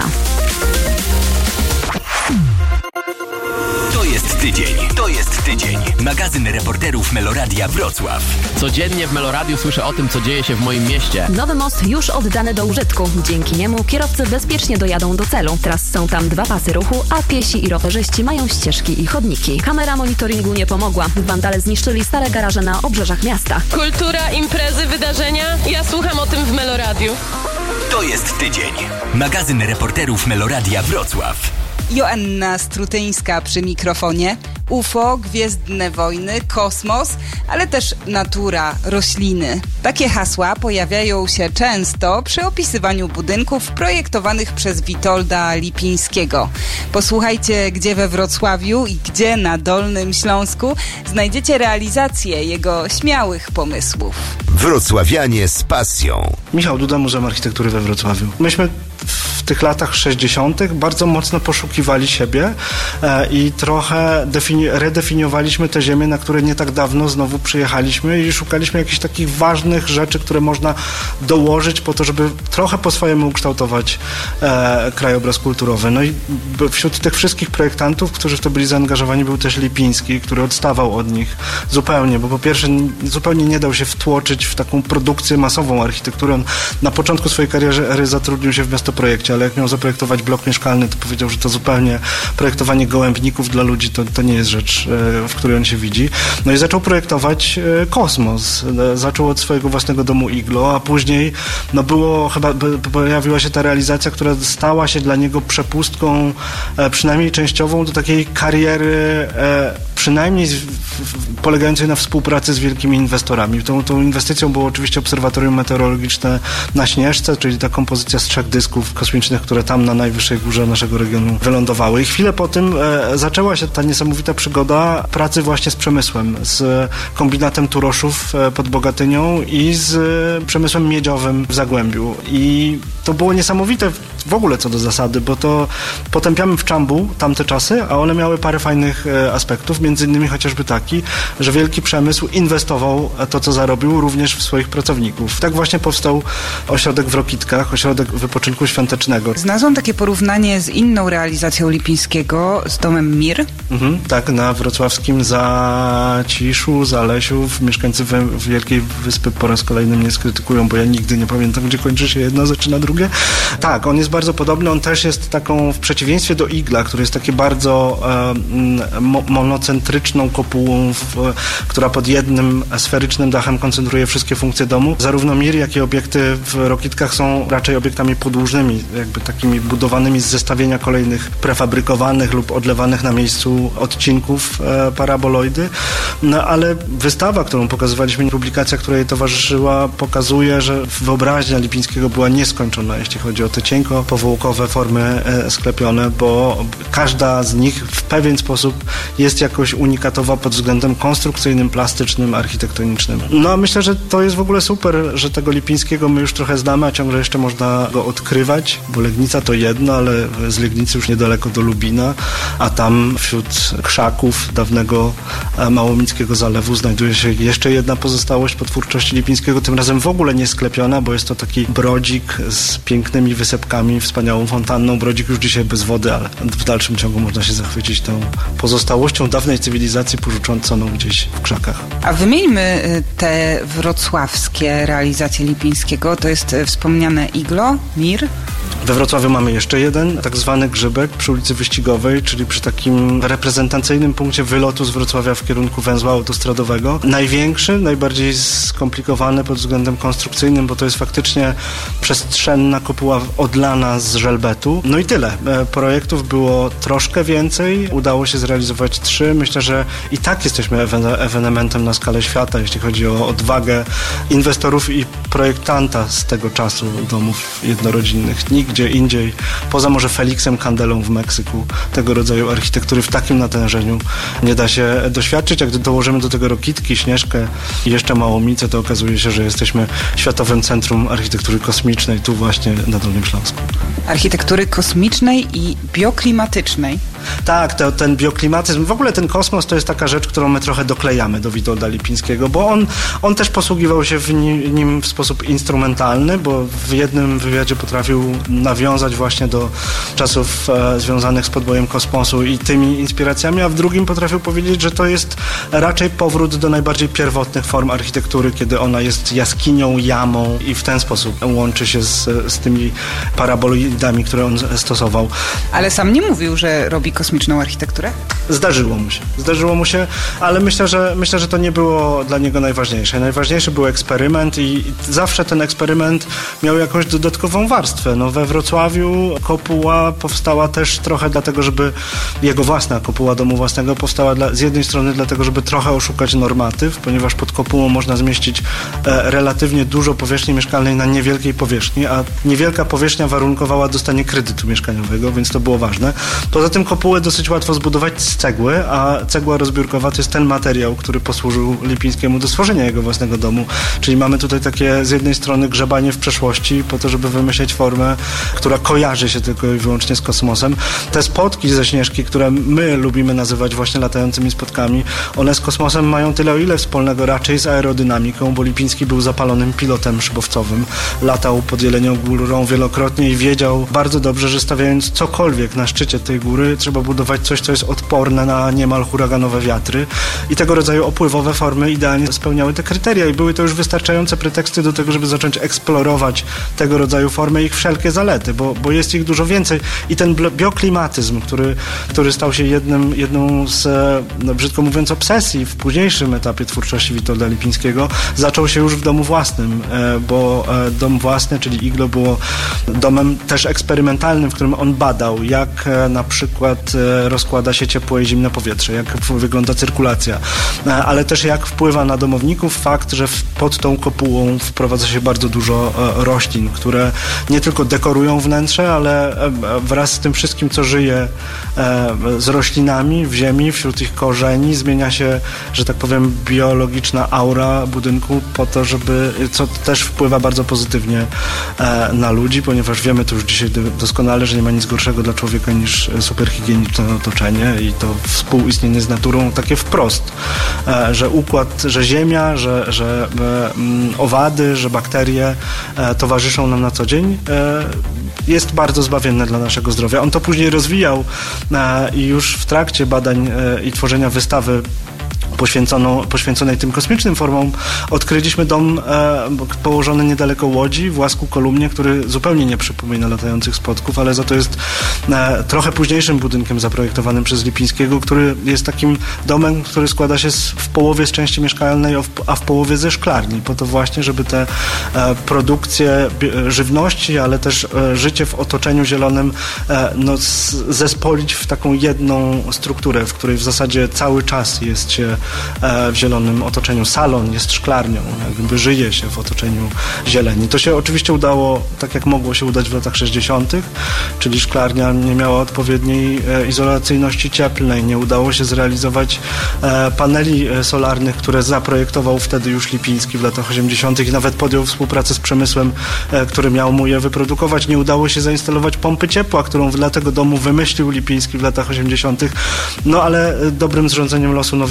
To jest tydzień. To jest tydzień. Magazyn reporterów Meloradia Wrocław. Codziennie w Meloradiu słyszę o tym, co dzieje się w moim mieście. Nowy most już oddany do użytku. Dzięki niemu kierowcy bezpiecznie dojadą do celu. Teraz są tam dwa pasy ruchu, a piesi i rowerzyści mają ścieżki i chodniki. Kamera monitoringu nie pomogła. Wandale zniszczyli stare garaże na obrzeżach miasta. Kultura, imprezy, wydarzenia. Ja słucham o tym w Meloradiu. To jest tydzień. Magazyn reporterów Meloradia Wrocław. Joanna Strutyńska przy mikrofonie. U F O, gwiezdne wojny, kosmos, ale też natura, rośliny. Takie hasła pojawiają się często przy opisywaniu budynków projektowanych przez Witolda Lipińskiego. Posłuchajcie, gdzie we Wrocławiu i gdzie na Dolnym Śląsku znajdziecie realizację jego śmiałych pomysłów. Wrocławianie z pasją. Michał Duda, Muzeum Architektury we Wrocławiu. Myśmy w tych latach sześćdziesiątych bardzo mocno poszukiwali siebie e, i trochę defini- redefiniowaliśmy te ziemie, na które nie tak dawno znowu przyjechaliśmy i szukaliśmy jakichś takich ważnych rzeczy, które można dołożyć po to, żeby trochę po swojemu ukształtować e, krajobraz kulturowy. No i wśród tych wszystkich projektantów, którzy w to byli zaangażowani, był też Lipiński, który odstawał od nich zupełnie, bo po pierwsze zupełnie nie dał się wtłoczyć w taką produkcję masową architektury. On na początku swojej kariery zatrudnił się w miastoprojekcie, ale jak miał zaprojektować blok mieszkalny, to powiedział, że to zupełnie projektowanie gołębników dla ludzi to, to nie jest rzecz, w której on się widzi. No i zaczął projektować kosmos. Zaczął od swojego własnego domu Iglo, a później no było chyba, pojawiła się ta realizacja, która stała się dla niego przepustką przynajmniej częściową do takiej kariery przynajmniej polegającej na współpracy z wielkimi inwestorami. Tą, tą inwestycją było oczywiście obserwatorium meteorologiczne na Śnieżce, czyli ta kompozycja z trzech dysków kosmicznych, które tam na najwyższej górze naszego regionu wylądowały. I chwilę po tym e, zaczęła się ta niesamowita przygoda pracy właśnie z przemysłem, z kombinatem Turoszów e, pod Bogatynią i z e, przemysłem miedziowym w Zagłębiu. I to było niesamowite w ogóle co do zasady, bo to potępiamy w Czambu tamte czasy, a one miały parę fajnych e, aspektów, między innymi chociażby taki, że wielki przemysł inwestował to, co zarobił, również w swoich pracowników. Tak właśnie powstał ośrodek w Rokitkach, ośrodek wypoczynku świątecznego. Znalazłam takie porównanie z inną realizacją Lipińskiego, z domem Mir. Mhm, tak, na wrocławskim Zaciszu, Zalesiu. Mieszkańcy Wielkiej Wyspy po raz kolejny mnie skrytykują, bo ja nigdy nie pamiętam, gdzie kończy się jedno, zaczyna drugie. Tak, on jest bardzo podobny, on też jest taką, w przeciwieństwie do Igla, który jest takie bardzo e, mo, monocentryczną kopułą, w, która pod jednym sferycznym dachem koncentruje wszystkie funkcje domu. Zarówno Mir, jak i obiekty w Rokitkach są raczej obiektami podłużnymi, jakby takimi budowanymi z zestawienia kolejnych prefabrykowanych lub odlewanych na miejscu odcinków e, paraboloidy. No ale wystawa, którą pokazywaliśmy, publikacja, której towarzyszyła, pokazuje, że wyobraźnia Lipińskiego była nieskończona, jeśli chodzi o te cienko powłokowe formy e, sklepione, bo każda z nich w pewien sposób jest jakoś unikatowa pod względem konstrukcyjnym, plastycznym, architektonicznym. No a myślę, że to jest w ogóle super, że tego Lipińskiego my już trochę znamy, a ciągle jeszcze można go odkrywać, bo Legnica to jedno, ale z Legnicy już niedaleko do Lubina, a tam wśród krzaków dawnego Małomickiego Zalewu znajduje się jeszcze jedna pozostałość po twórczości Lipińskiego, tym razem w ogóle nie sklepiona, bo jest to taki brodzik z pięknymi wysepkami, wspaniałą fontanną. Brodzik już dzisiaj bez wody, ale w dalszym ciągu można się zachwycić tą pozostałością dawnej cywilizacji porzuconą gdzieś w krzakach. A wymieńmy te wrocławskie realizacje Lipińskiego. To jest wspomniane Iglo, Mir. We Wrocławiu mamy jeszcze jeden, tak zwany Grzybek przy ulicy Wyścigowej, czyli przy takim reprezentacyjnym punkcie wylotu z Wrocławia w kierunku węzła autostradowego. Największy, najbardziej skomplikowany pod względem konstrukcyjnym, bo to jest faktycznie przestrzenna kopuła odlana z żelbetu. No i tyle. Projektów było troszkę więcej, udało się zrealizować trzy. Myślę, że i tak jesteśmy ewenementem na skalę świata, jeśli chodzi o odwagę inwestorów i projektanta z tego czasu domów jednorodzinnych. Nigdzie indziej, poza może Felixem Candelą w Meksyku, tego rodzaju architektury w takim natężeniu nie da się doświadczyć. Jak dołożymy do tego Rokitki, Śnieżkę i jeszcze Małomicę, to okazuje się, że jesteśmy Światowym Centrum Architektury Kosmicznej tu właśnie na Dolnym Śląsku. Architektury kosmicznej i bioklimatycznej. Tak, to, ten bioklimatyzm, w ogóle ten kosmos to jest taka rzecz, którą my trochę doklejamy do Witolda Lipińskiego, bo on, on też posługiwał się w nim, nim w sposób instrumentalny, bo w jednym wywiadzie potrafił nawiązać właśnie do czasów e, związanych z podbojem kosmosu i tymi inspiracjami, a w drugim potrafił powiedzieć, że to jest raczej powrót do najbardziej pierwotnych form architektury, kiedy ona jest jaskinią, jamą i w ten sposób łączy się z, z tymi paraboloidami, które on stosował. Ale sam nie mówił, że robi kosmiczną architekturę? Zdarzyło mu się. Zdarzyło mu się, ale myślę, że myślę, że to nie było dla niego najważniejsze. Najważniejszy był eksperyment i zawsze ten eksperyment miał jakąś dodatkową warstwę. No, we Wrocławiu kopuła powstała też trochę dlatego, żeby jego własna kopuła domu własnego powstała dla, z jednej strony dlatego, żeby trochę oszukać normatyw, ponieważ pod kopułą można zmieścić e, relatywnie dużo powierzchni mieszkalnej na niewielkiej powierzchni, a niewielka powierzchnia warunkowała dostanie kredytu mieszkaniowego, więc to było ważne. Poza tym kopułę dosyć łatwo zbudować z cegły, a cegła rozbiórkowa to jest ten materiał, który posłużył Lipińskiemu do stworzenia jego własnego domu. Czyli mamy tutaj takie z jednej strony grzebanie w przeszłości po to, żeby wymyśleć formę, która kojarzy się tylko i wyłącznie z kosmosem. Te spotki ze Śnieżki, które my lubimy nazywać właśnie latającymi spotkami, one z kosmosem mają tyle o ile wspólnego raczej z aerodynamiką, bo Lipiński był zapalonym pilotem szybowcowym. Latał pod Jelenią Górą wielokrotnie i wiedział bardzo dobrze, że stawiając cokolwiek na szczycie tej góry, trzeba budować coś, co jest odporne na niemal huraganowe wiatry i tego rodzaju opływowe formy idealnie spełniały te kryteria i były to już wystarczające preteksty do tego, żeby zacząć eksplorować tego rodzaju formy i ich wszelkie zalety, bo, bo jest ich dużo więcej i ten bioklimatyzm, który, który stał się jednym, jedną z, no, brzydko mówiąc, obsesji w późniejszym etapie twórczości Witolda Lipińskiego, zaczął się już w domu własnym, bo dom własny, czyli Iglo, było domem też eksperymentalnym, w którym on badał, jak na przykład rozkłada się ciepłe i zimne powietrze, jak wygląda cyrkulacja, ale też jak wpływa na domowników fakt, że pod tą kopułą wprowadza się bardzo dużo roślin, które nie tylko dekorują wnętrze, ale wraz z tym wszystkim, co żyje z roślinami w ziemi, wśród ich korzeni, zmienia się, że tak powiem, biologiczna aura budynku po to, żeby, co też wpływa bardzo pozytywnie na ludzi, ponieważ wiemy to już dzisiaj doskonale, że nie ma nic gorszego dla człowieka niż superhigieniczne otoczenie i to współistnienie z naturą takie wprost, że układ, że ziemia, że, że owady, że bakterie towarzyszą nam na co dzień, jest bardzo zbawienne dla naszego zdrowia. On to później rozwijał i już w trakcie badań i tworzenia wystawy Poświęconą, poświęconej tym kosmicznym formom, odkryliśmy dom e, położony niedaleko Łodzi, w Łasku Kolumnie, który zupełnie nie przypomina latających spotków, ale za to jest e, trochę późniejszym budynkiem zaprojektowanym przez Lipińskiego, który jest takim domem, który składa się z, w połowie z części mieszkalnej, a w połowie ze szklarni, po to właśnie, żeby te e, produkcje żywności, ale też e, życie w otoczeniu zielonym e, no, z, zespolić w taką jedną strukturę, w której w zasadzie cały czas jest się w zielonym otoczeniu. Salon jest szklarnią, jakby żyje się w otoczeniu zieleni. To się oczywiście udało tak, jak mogło się udać w latach sześćdziesiątych, czyli szklarnia nie miała odpowiedniej izolacyjności cieplnej, nie udało się zrealizować paneli solarnych, które zaprojektował wtedy już Lipiński w latach osiemdziesiątych i nawet podjął współpracę z przemysłem, który miał mu je wyprodukować. Nie udało się zainstalować pompy ciepła, którą dla tego domu wymyślił Lipiński w latach osiemdziesiątych. No ale dobrym zrządzeniem losu nowi właściciele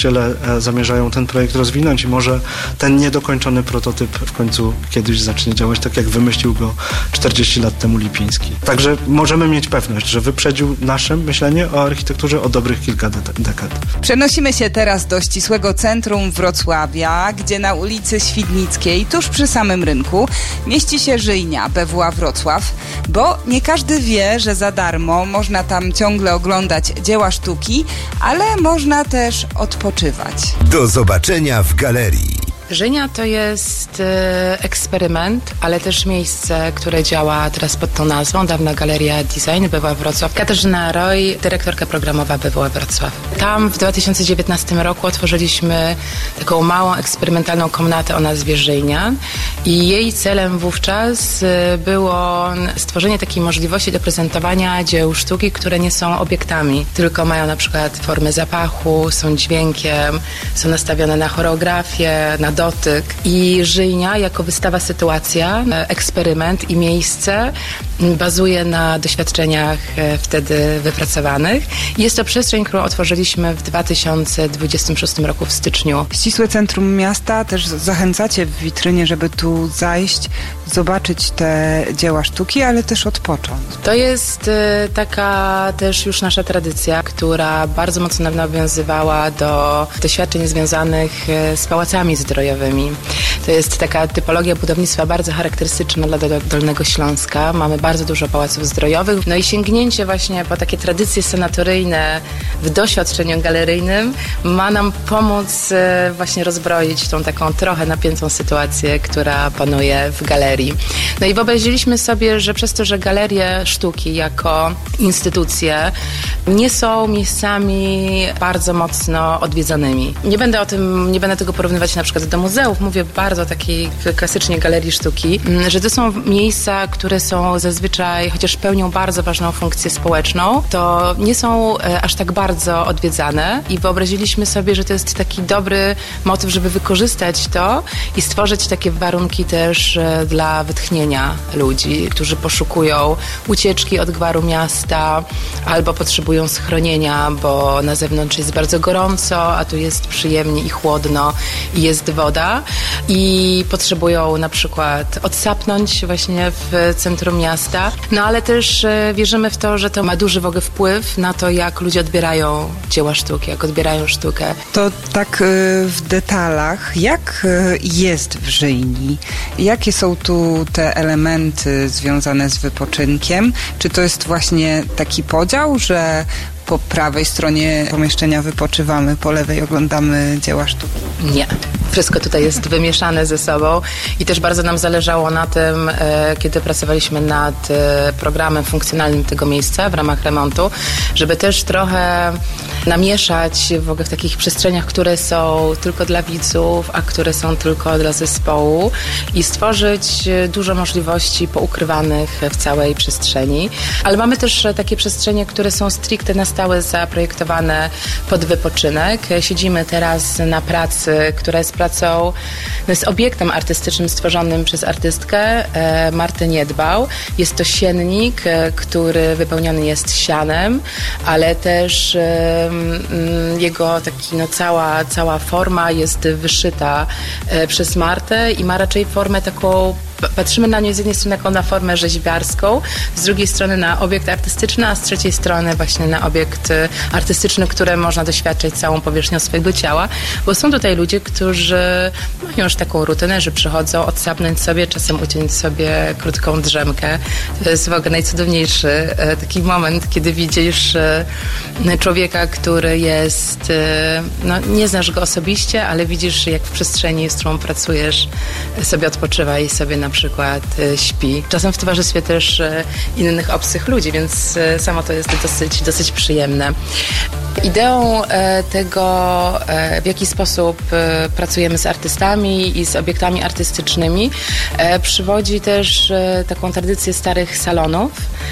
właściciele zamierzają ten projekt rozwinąć i może ten niedokończony prototyp w końcu kiedyś zacznie działać tak, jak wymyślił go czterdzieści lat temu Lipiński. Także możemy mieć pewność, że wyprzedził nasze myślenie o architekturze o dobrych kilka de- dekad. Przenosimy się teraz do ścisłego centrum Wrocławia, gdzie na ulicy Świdnickiej, tuż przy samym rynku, mieści się Żyjnia B W A Wrocław, bo nie każdy wie, że za darmo można tam ciągle oglądać dzieła sztuki, ale można też odpoczywać. Do zobaczenia w galerii. Żyjnia to jest e, eksperyment, ale też miejsce, które działa teraz pod tą nazwą. Dawna Galeria Design B W A Wrocław. Katarzyna Roy, dyrektorka programowa B W A Wrocław. Tam w dwa tysiące dziewiętnastym roku otworzyliśmy taką małą, eksperymentalną komnatę o nazwie Żyjnia i jej celem wówczas e, było stworzenie takiej możliwości do prezentowania dzieł sztuki, które nie są obiektami, tylko mają na przykład formę zapachu, są dźwiękiem, są nastawione na choreografię, na dotyk. I Żyjnia jako wystawa sytuacja, eksperyment i miejsce bazuje na doświadczeniach wtedy wypracowanych. Jest to przestrzeń, którą otworzyliśmy w dwa tysiące dwudziestym szóstym roku w styczniu. Ścisłe centrum miasta też zachęcacie w witrynie, żeby tu zajść, zobaczyć te dzieła sztuki, ale też odpocząć. To jest y, taka też już nasza tradycja, która bardzo mocno nawiązywała do doświadczeń związanych y, z pałacami zdrojowymi. To jest taka typologia budownictwa bardzo charakterystyczna dla do, Dolnego Śląska. Mamy bardzo dużo pałaców zdrojowych. No i sięgnięcie właśnie po takie tradycje sanatoryjne w doświadczeniu galeryjnym ma nam pomóc y, właśnie rozbroić tą taką trochę napiętą sytuację, która panuje w galerii. No i wyobraziliśmy sobie, że przez to, że galerie sztuki jako instytucje nie są miejscami bardzo mocno odwiedzanymi. Nie będę o tym, nie będę tego porównywać na przykład do muzeów, mówię bardzo o takiej klasycznie galerii sztuki, że to są miejsca, które są zazwyczaj, chociaż pełnią bardzo ważną funkcję społeczną, to nie są aż tak bardzo odwiedzane i wyobraziliśmy sobie, że to jest taki dobry motyw, żeby wykorzystać to i stworzyć takie warunki też dla wytchnienia ludzi, którzy poszukują ucieczki od gwaru miasta albo potrzebują schronienia, bo na zewnątrz jest bardzo gorąco, a tu jest przyjemnie i chłodno i jest woda i potrzebują na przykład odsapnąć właśnie w centrum miasta. No ale też wierzymy w to, że to ma duży w ogóle wpływ na to, jak ludzie odbierają dzieła sztuki, jak odbierają sztukę. To tak w detalach, jak jest w Żyjni? Jakie są tu te elementy związane z wypoczynkiem? Czy to jest właśnie taki podział, że po prawej stronie pomieszczenia wypoczywamy, po lewej oglądamy dzieła sztuki? Nie. Wszystko tutaj jest wymieszane ze sobą i też bardzo nam zależało na tym, e, kiedy pracowaliśmy nad e, programem funkcjonalnym tego miejsca w ramach remontu, żeby też trochę namieszać w ogóle w takich przestrzeniach, które są tylko dla widzów, a które są tylko dla zespołu i stworzyć dużo możliwości poukrywanych w całej przestrzeni. Ale mamy też takie przestrzenie, które są stricte na stałe zaprojektowane pod wypoczynek. Siedzimy teraz na pracy, która jest pracą, no jest obiektem artystycznym stworzonym przez artystkę e, Martę Niedbał. Jest to siennik, e, który wypełniony jest sianem, ale też e, m, jego taki, no cała, cała forma jest wyszyta e, przez Martę i ma raczej formę taką, patrzymy na nią z jednej strony jako na formę rzeźbiarską, z drugiej strony na obiekt artystyczny, a z trzeciej strony właśnie na obiekt artystyczny, który można doświadczyć całą powierzchnią swojego ciała, bo są tutaj ludzie, którzy mają już taką rutynę, że przychodzą odsapnąć sobie, czasem uciąć sobie krótką drzemkę. To jest w ogóle najcudowniejszy taki moment, kiedy widzisz człowieka, który jest, no nie znasz go osobiście, ale widzisz, jak w przestrzeni, z którą pracujesz, sobie odpoczywa i sobie na przykład śpi. Czasem w towarzystwie też innych obcych ludzi, więc samo to jest dosyć, dosyć przyjemne. Ideą tego, w jaki sposób pracujemy z artystami i z obiektami artystycznymi, przywodzi też taką tradycję starych salonów.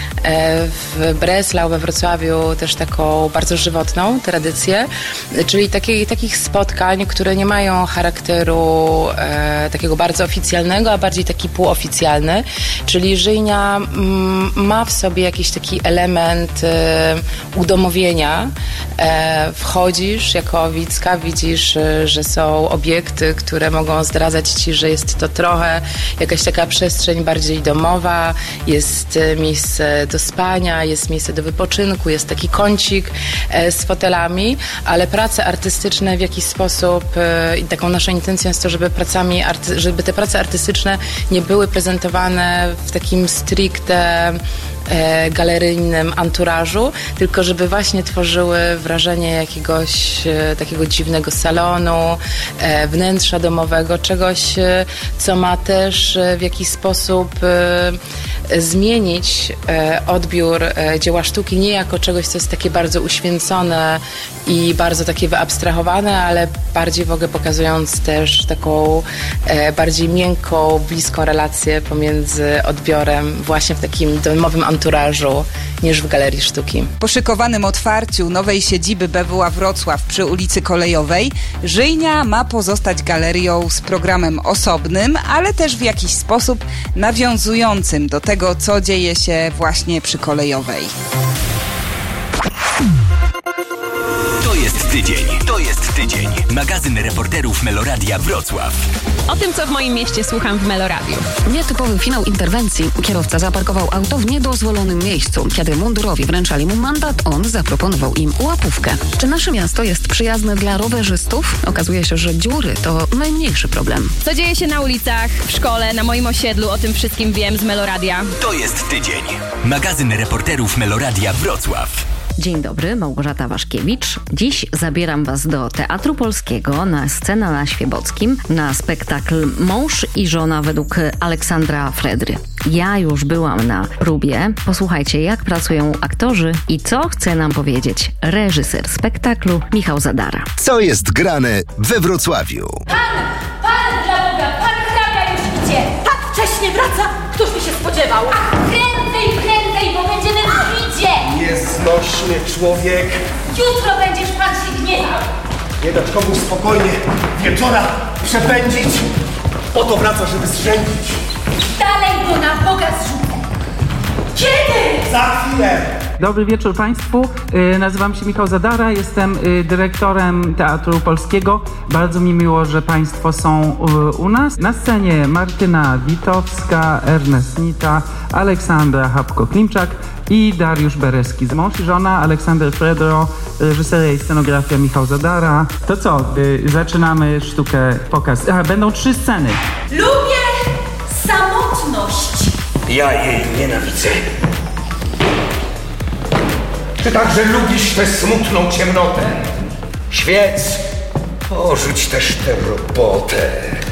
W Breslau, we Wrocławiu też taką bardzo żywotną tradycję, czyli takiej, takich spotkań, które nie mają charakteru takiego bardzo oficjalnego, a bardziej takiego taki półoficjalny, czyli Żyjnia mm, ma w sobie jakiś taki element e, udomowienia. E, wchodzisz jako widzka, widzisz, e, że są obiekty, które mogą zdradzać ci, że jest to trochę jakaś taka przestrzeń bardziej domowa, jest e, miejsce do spania, jest miejsce do wypoczynku, jest taki kącik e, z fotelami, ale prace artystyczne w jakiś sposób e, i taką naszą intencją jest to, żeby pracami, arty, żeby te prace artystyczne nie były prezentowane w takim stricte e, galeryjnym anturażu, tylko żeby właśnie tworzyły wrażenie jakiegoś e, takiego dziwnego salonu, e, wnętrza domowego, czegoś, e, co ma też e, w jakiś sposób e, zmienić e, odbiór e, dzieła sztuki nie jako czegoś, co jest takie bardzo uświęcone i bardzo takie wyabstrahowane, ale bardziej w ogóle pokazując też taką e, bardziej miękką, bliską relację pomiędzy odbiorem właśnie w takim domowym anturażu niż w Galerii Sztuki. Po szykowanym otwarciu nowej siedziby B W A Wrocław przy ulicy Kolejowej Żyjnia ma pozostać galerią z programem osobnym, ale też w jakiś sposób nawiązującym do tego, co dzieje się właśnie przy Kolejowej. To jest tydzień. To jest tydzień. Magazyn reporterów Meloradia Wrocław. O tym, co w moim mieście słucham w Meloradiu. Nietypowy finał interwencji. Kierowca zaparkował auto w niedozwolonym miejscu. Kiedy mundurowi wręczali mu mandat, on zaproponował im łapówkę. Czy nasze miasto jest przyjazne dla rowerzystów? Okazuje się, że dziury to najmniejszy problem. Co dzieje się na ulicach, w szkole, na moim osiedlu, o tym wszystkim wiem z Meloradia. To jest tydzień. Magazyn reporterów Meloradia Wrocław. Dzień dobry, Małgorzata Waszkiewicz. Dziś zabieram Was do Teatru Polskiego na scenę na Świebockim na spektakl Mąż i żona według Aleksandra Fredry. Ja już byłam na próbie. Posłuchajcie, jak pracują aktorzy i co chce nam powiedzieć reżyser spektaklu Michał Zadara. Co jest grane we Wrocławiu? Pan! Pan dla Boga! Pan hrabia już idzie! Tak wcześnie wraca! Któż by się spodziewał? Ach, prędzej, prędzej, bo będziemy w bidzie! Nieznośny człowiek! Jutro będziesz pan się gniewał! Nie dać komu spokojnie wieczora przepędzić! Oto wraca, żeby zrzędzić! Dalej go na Boga zrzucę! Kiedy? Za chwilę! Dobry wieczór Państwu. Yy, nazywam się Michał Zadara, jestem yy, dyrektorem Teatru Polskiego. Bardzo mi miło, że Państwo są yy, u nas. Na scenie Martyna Witowska, Ernest Nita, Aleksandra Hapko-Klimczak i Dariusz Bereski. Mąż i żona, Aleksander Fredro, reżyseria i scenografia Michał Zadara. To co? Yy, zaczynamy sztukę, pokaz. Aha, będą trzy sceny. Lubię samotność. Ja jej nienawidzę. Ty także lubisz tę smutną ciemnotę. Świec, porzuć też tę robotę.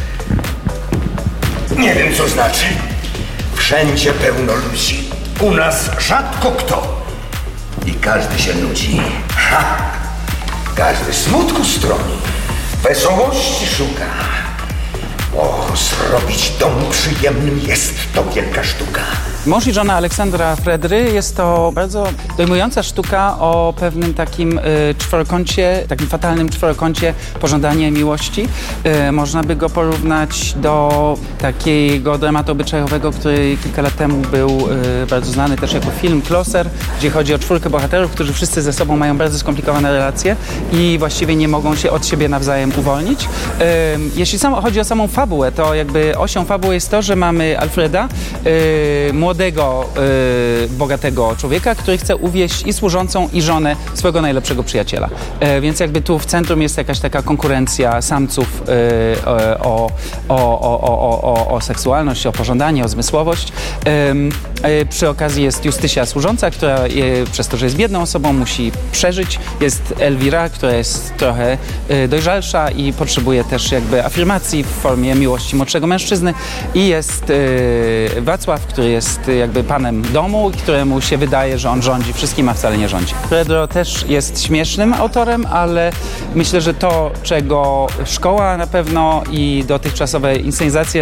Nie wiem, co znaczy. Wszędzie pełno ludzi. U nas rzadko kto. I każdy się nudzi. Ha! Każdy smutku stroni. Wesołości szuka. O, zrobić dom przyjemnym jest to wielka sztuka. Mąż i żona Aleksandra Fredry jest to bardzo dojmująca sztuka o pewnym takim y, czworokącie, takim fatalnym czworokącie pożądania miłości. Y, można by go porównać do takiego dramatu obyczajowego, który kilka lat temu był y, bardzo znany też jako film Closer, gdzie chodzi o czwórkę bohaterów, którzy wszyscy ze sobą mają bardzo skomplikowane relacje i właściwie nie mogą się od siebie nawzajem uwolnić. Y, jeśli samo, chodzi o samą fabułę, to jakby osią fabuły jest to, że mamy Alfreda, y, młodego, y, bogatego człowieka, który chce uwieść i służącą, i żonę swojego najlepszego przyjaciela. Y, więc jakby tu w centrum jest jakaś taka konkurencja samców y, o, o, o, o, o, o seksualność, o pożądanie, o zmysłowość. Y, y, przy okazji jest Justysia służąca, która y, przez to, że jest biedną osobą, musi przeżyć. Jest Elwira, która jest trochę y, dojrzalsza i potrzebuje też jakby afirmacji w formie miłości młodszego mężczyzny. I jest y, Wacław, który jest jakby panem domu, któremu się wydaje, że on rządzi wszystkim, a wcale nie rządzi. Fredro też jest śmiesznym autorem, ale myślę, że to, czego szkoła na pewno i dotychczasowe inscenizacje może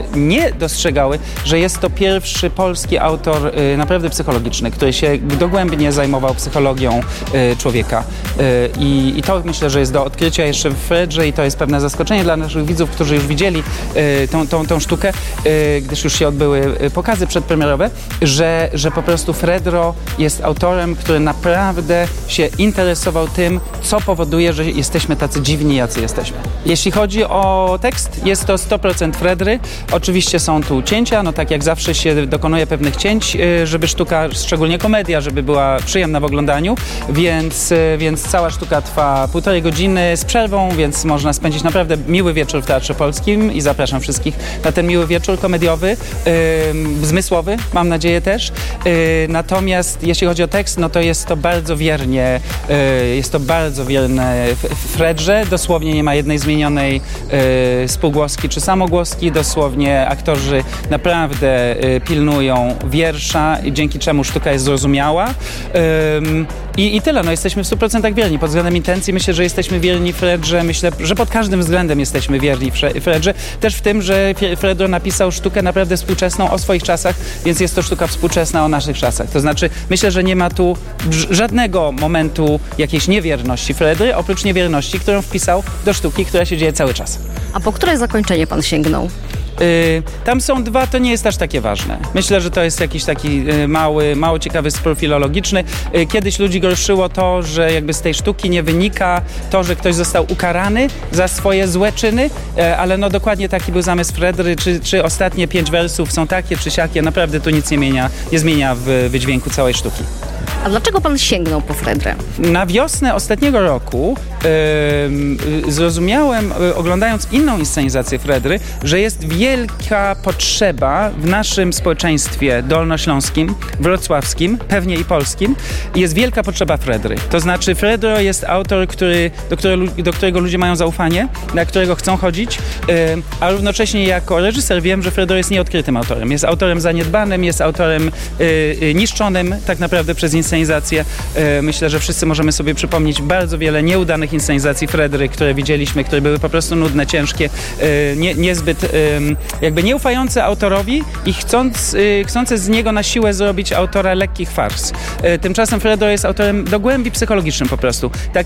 nie dostrzegały, że jest to pierwszy polski autor y, naprawdę psychologiczny, który się dogłębnie zajmował psychologią y, człowieka. Y, i, I to myślę, że jest do odkrycia jeszcze w Fredrze i to jest pewne zaskoczenie dla naszych widzów, którzy już widzieli y, tą, tą, tą sztukę, y, gdyż już się odbyły pokazy przedpremierowe, że, że po prostu Fredro jest autorem, który naprawdę się interesował tym, co powoduje, że jesteśmy tacy dziwni, jacy jesteśmy. Jeśli chodzi o tekst, jest to sto procent Fredry. Oczywiście są tu cięcia, no tak jak zawsze się dokonuje pewnych cięć, żeby sztuka, szczególnie komedia, żeby była przyjemna w oglądaniu, więc, więc cała sztuka trwa półtorej godziny z przerwą, więc można spędzić naprawdę miły wieczór w Teatrze Polskim i zapraszam wszystkich na ten miły wieczór komediowy, yy, zmysłowy, mam nadzieję też. Yy, natomiast jeśli chodzi o tekst, no to jest to bardzo wiernie, yy, jest to bardzo wierne w Fredrze, dosłownie nie ma jednej zmienionej yy, spółgłoski czy samogłoski, dosłownie aktorzy naprawdę yy, pilnują wiersza, dzięki czemu sztuka jest zrozumiała. Yy, i, I tyle, no jesteśmy w stu procentach wierni. Pod względem intencji myślę, że jesteśmy wierni Fredrze, myślę, że pod każdym względem jesteśmy wierni Fredrze. Też w tym, że Fredro napisał sztukę naprawdę współczesną o swoich czasach, więc jest to sztuka współczesna o naszych czasach. To znaczy, myślę, że nie ma tu żadnego momentu jakiejś niewierności Fredry, oprócz niewierności, którą wpisał do sztuki, która się dzieje cały czas. A po które zakończenie pan sięgnął? Yy, tam są dwa, to nie jest aż takie ważne. Myślę, że to jest jakiś taki yy, mały, mało ciekawy spór filologiczny. Yy, kiedyś ludzi gorszyło to, że jakby z tej sztuki nie wynika to, że ktoś został ukarany za swoje złe czyny, yy, ale no dokładnie taki był zamysł Fredry, czy, czy ostatnie pięć wersów są takie, czy siakie, naprawdę tu nic nie zmienia, nie zmienia w wydźwięku całej sztuki. A dlaczego pan sięgnął po Fredrę? Na wiosnę ostatniego roku yy, zrozumiałem, yy, oglądając inną inscenizację Fredry, że jest wielka potrzeba w naszym społeczeństwie dolnośląskim, wrocławskim, pewnie i polskim, jest wielka potrzeba Fredry. To znaczy Fredro jest autor, który, do, które, do którego ludzie mają zaufanie, na którego chcą chodzić, yy, a równocześnie jako reżyser wiem, że Fredro jest nieodkrytym autorem. Jest autorem zaniedbanym, jest autorem yy, niszczonym tak naprawdę przez inscenizację. Myślę, że wszyscy możemy sobie przypomnieć bardzo wiele nieudanych inscenizacji Fredry, które widzieliśmy, które były po prostu nudne, ciężkie, nie, niezbyt jakby nieufające autorowi i chcąc, chcące z niego na siłę zrobić autora lekkich fars. Tymczasem Fredro jest autorem do głębi psychologicznym po prostu. Tak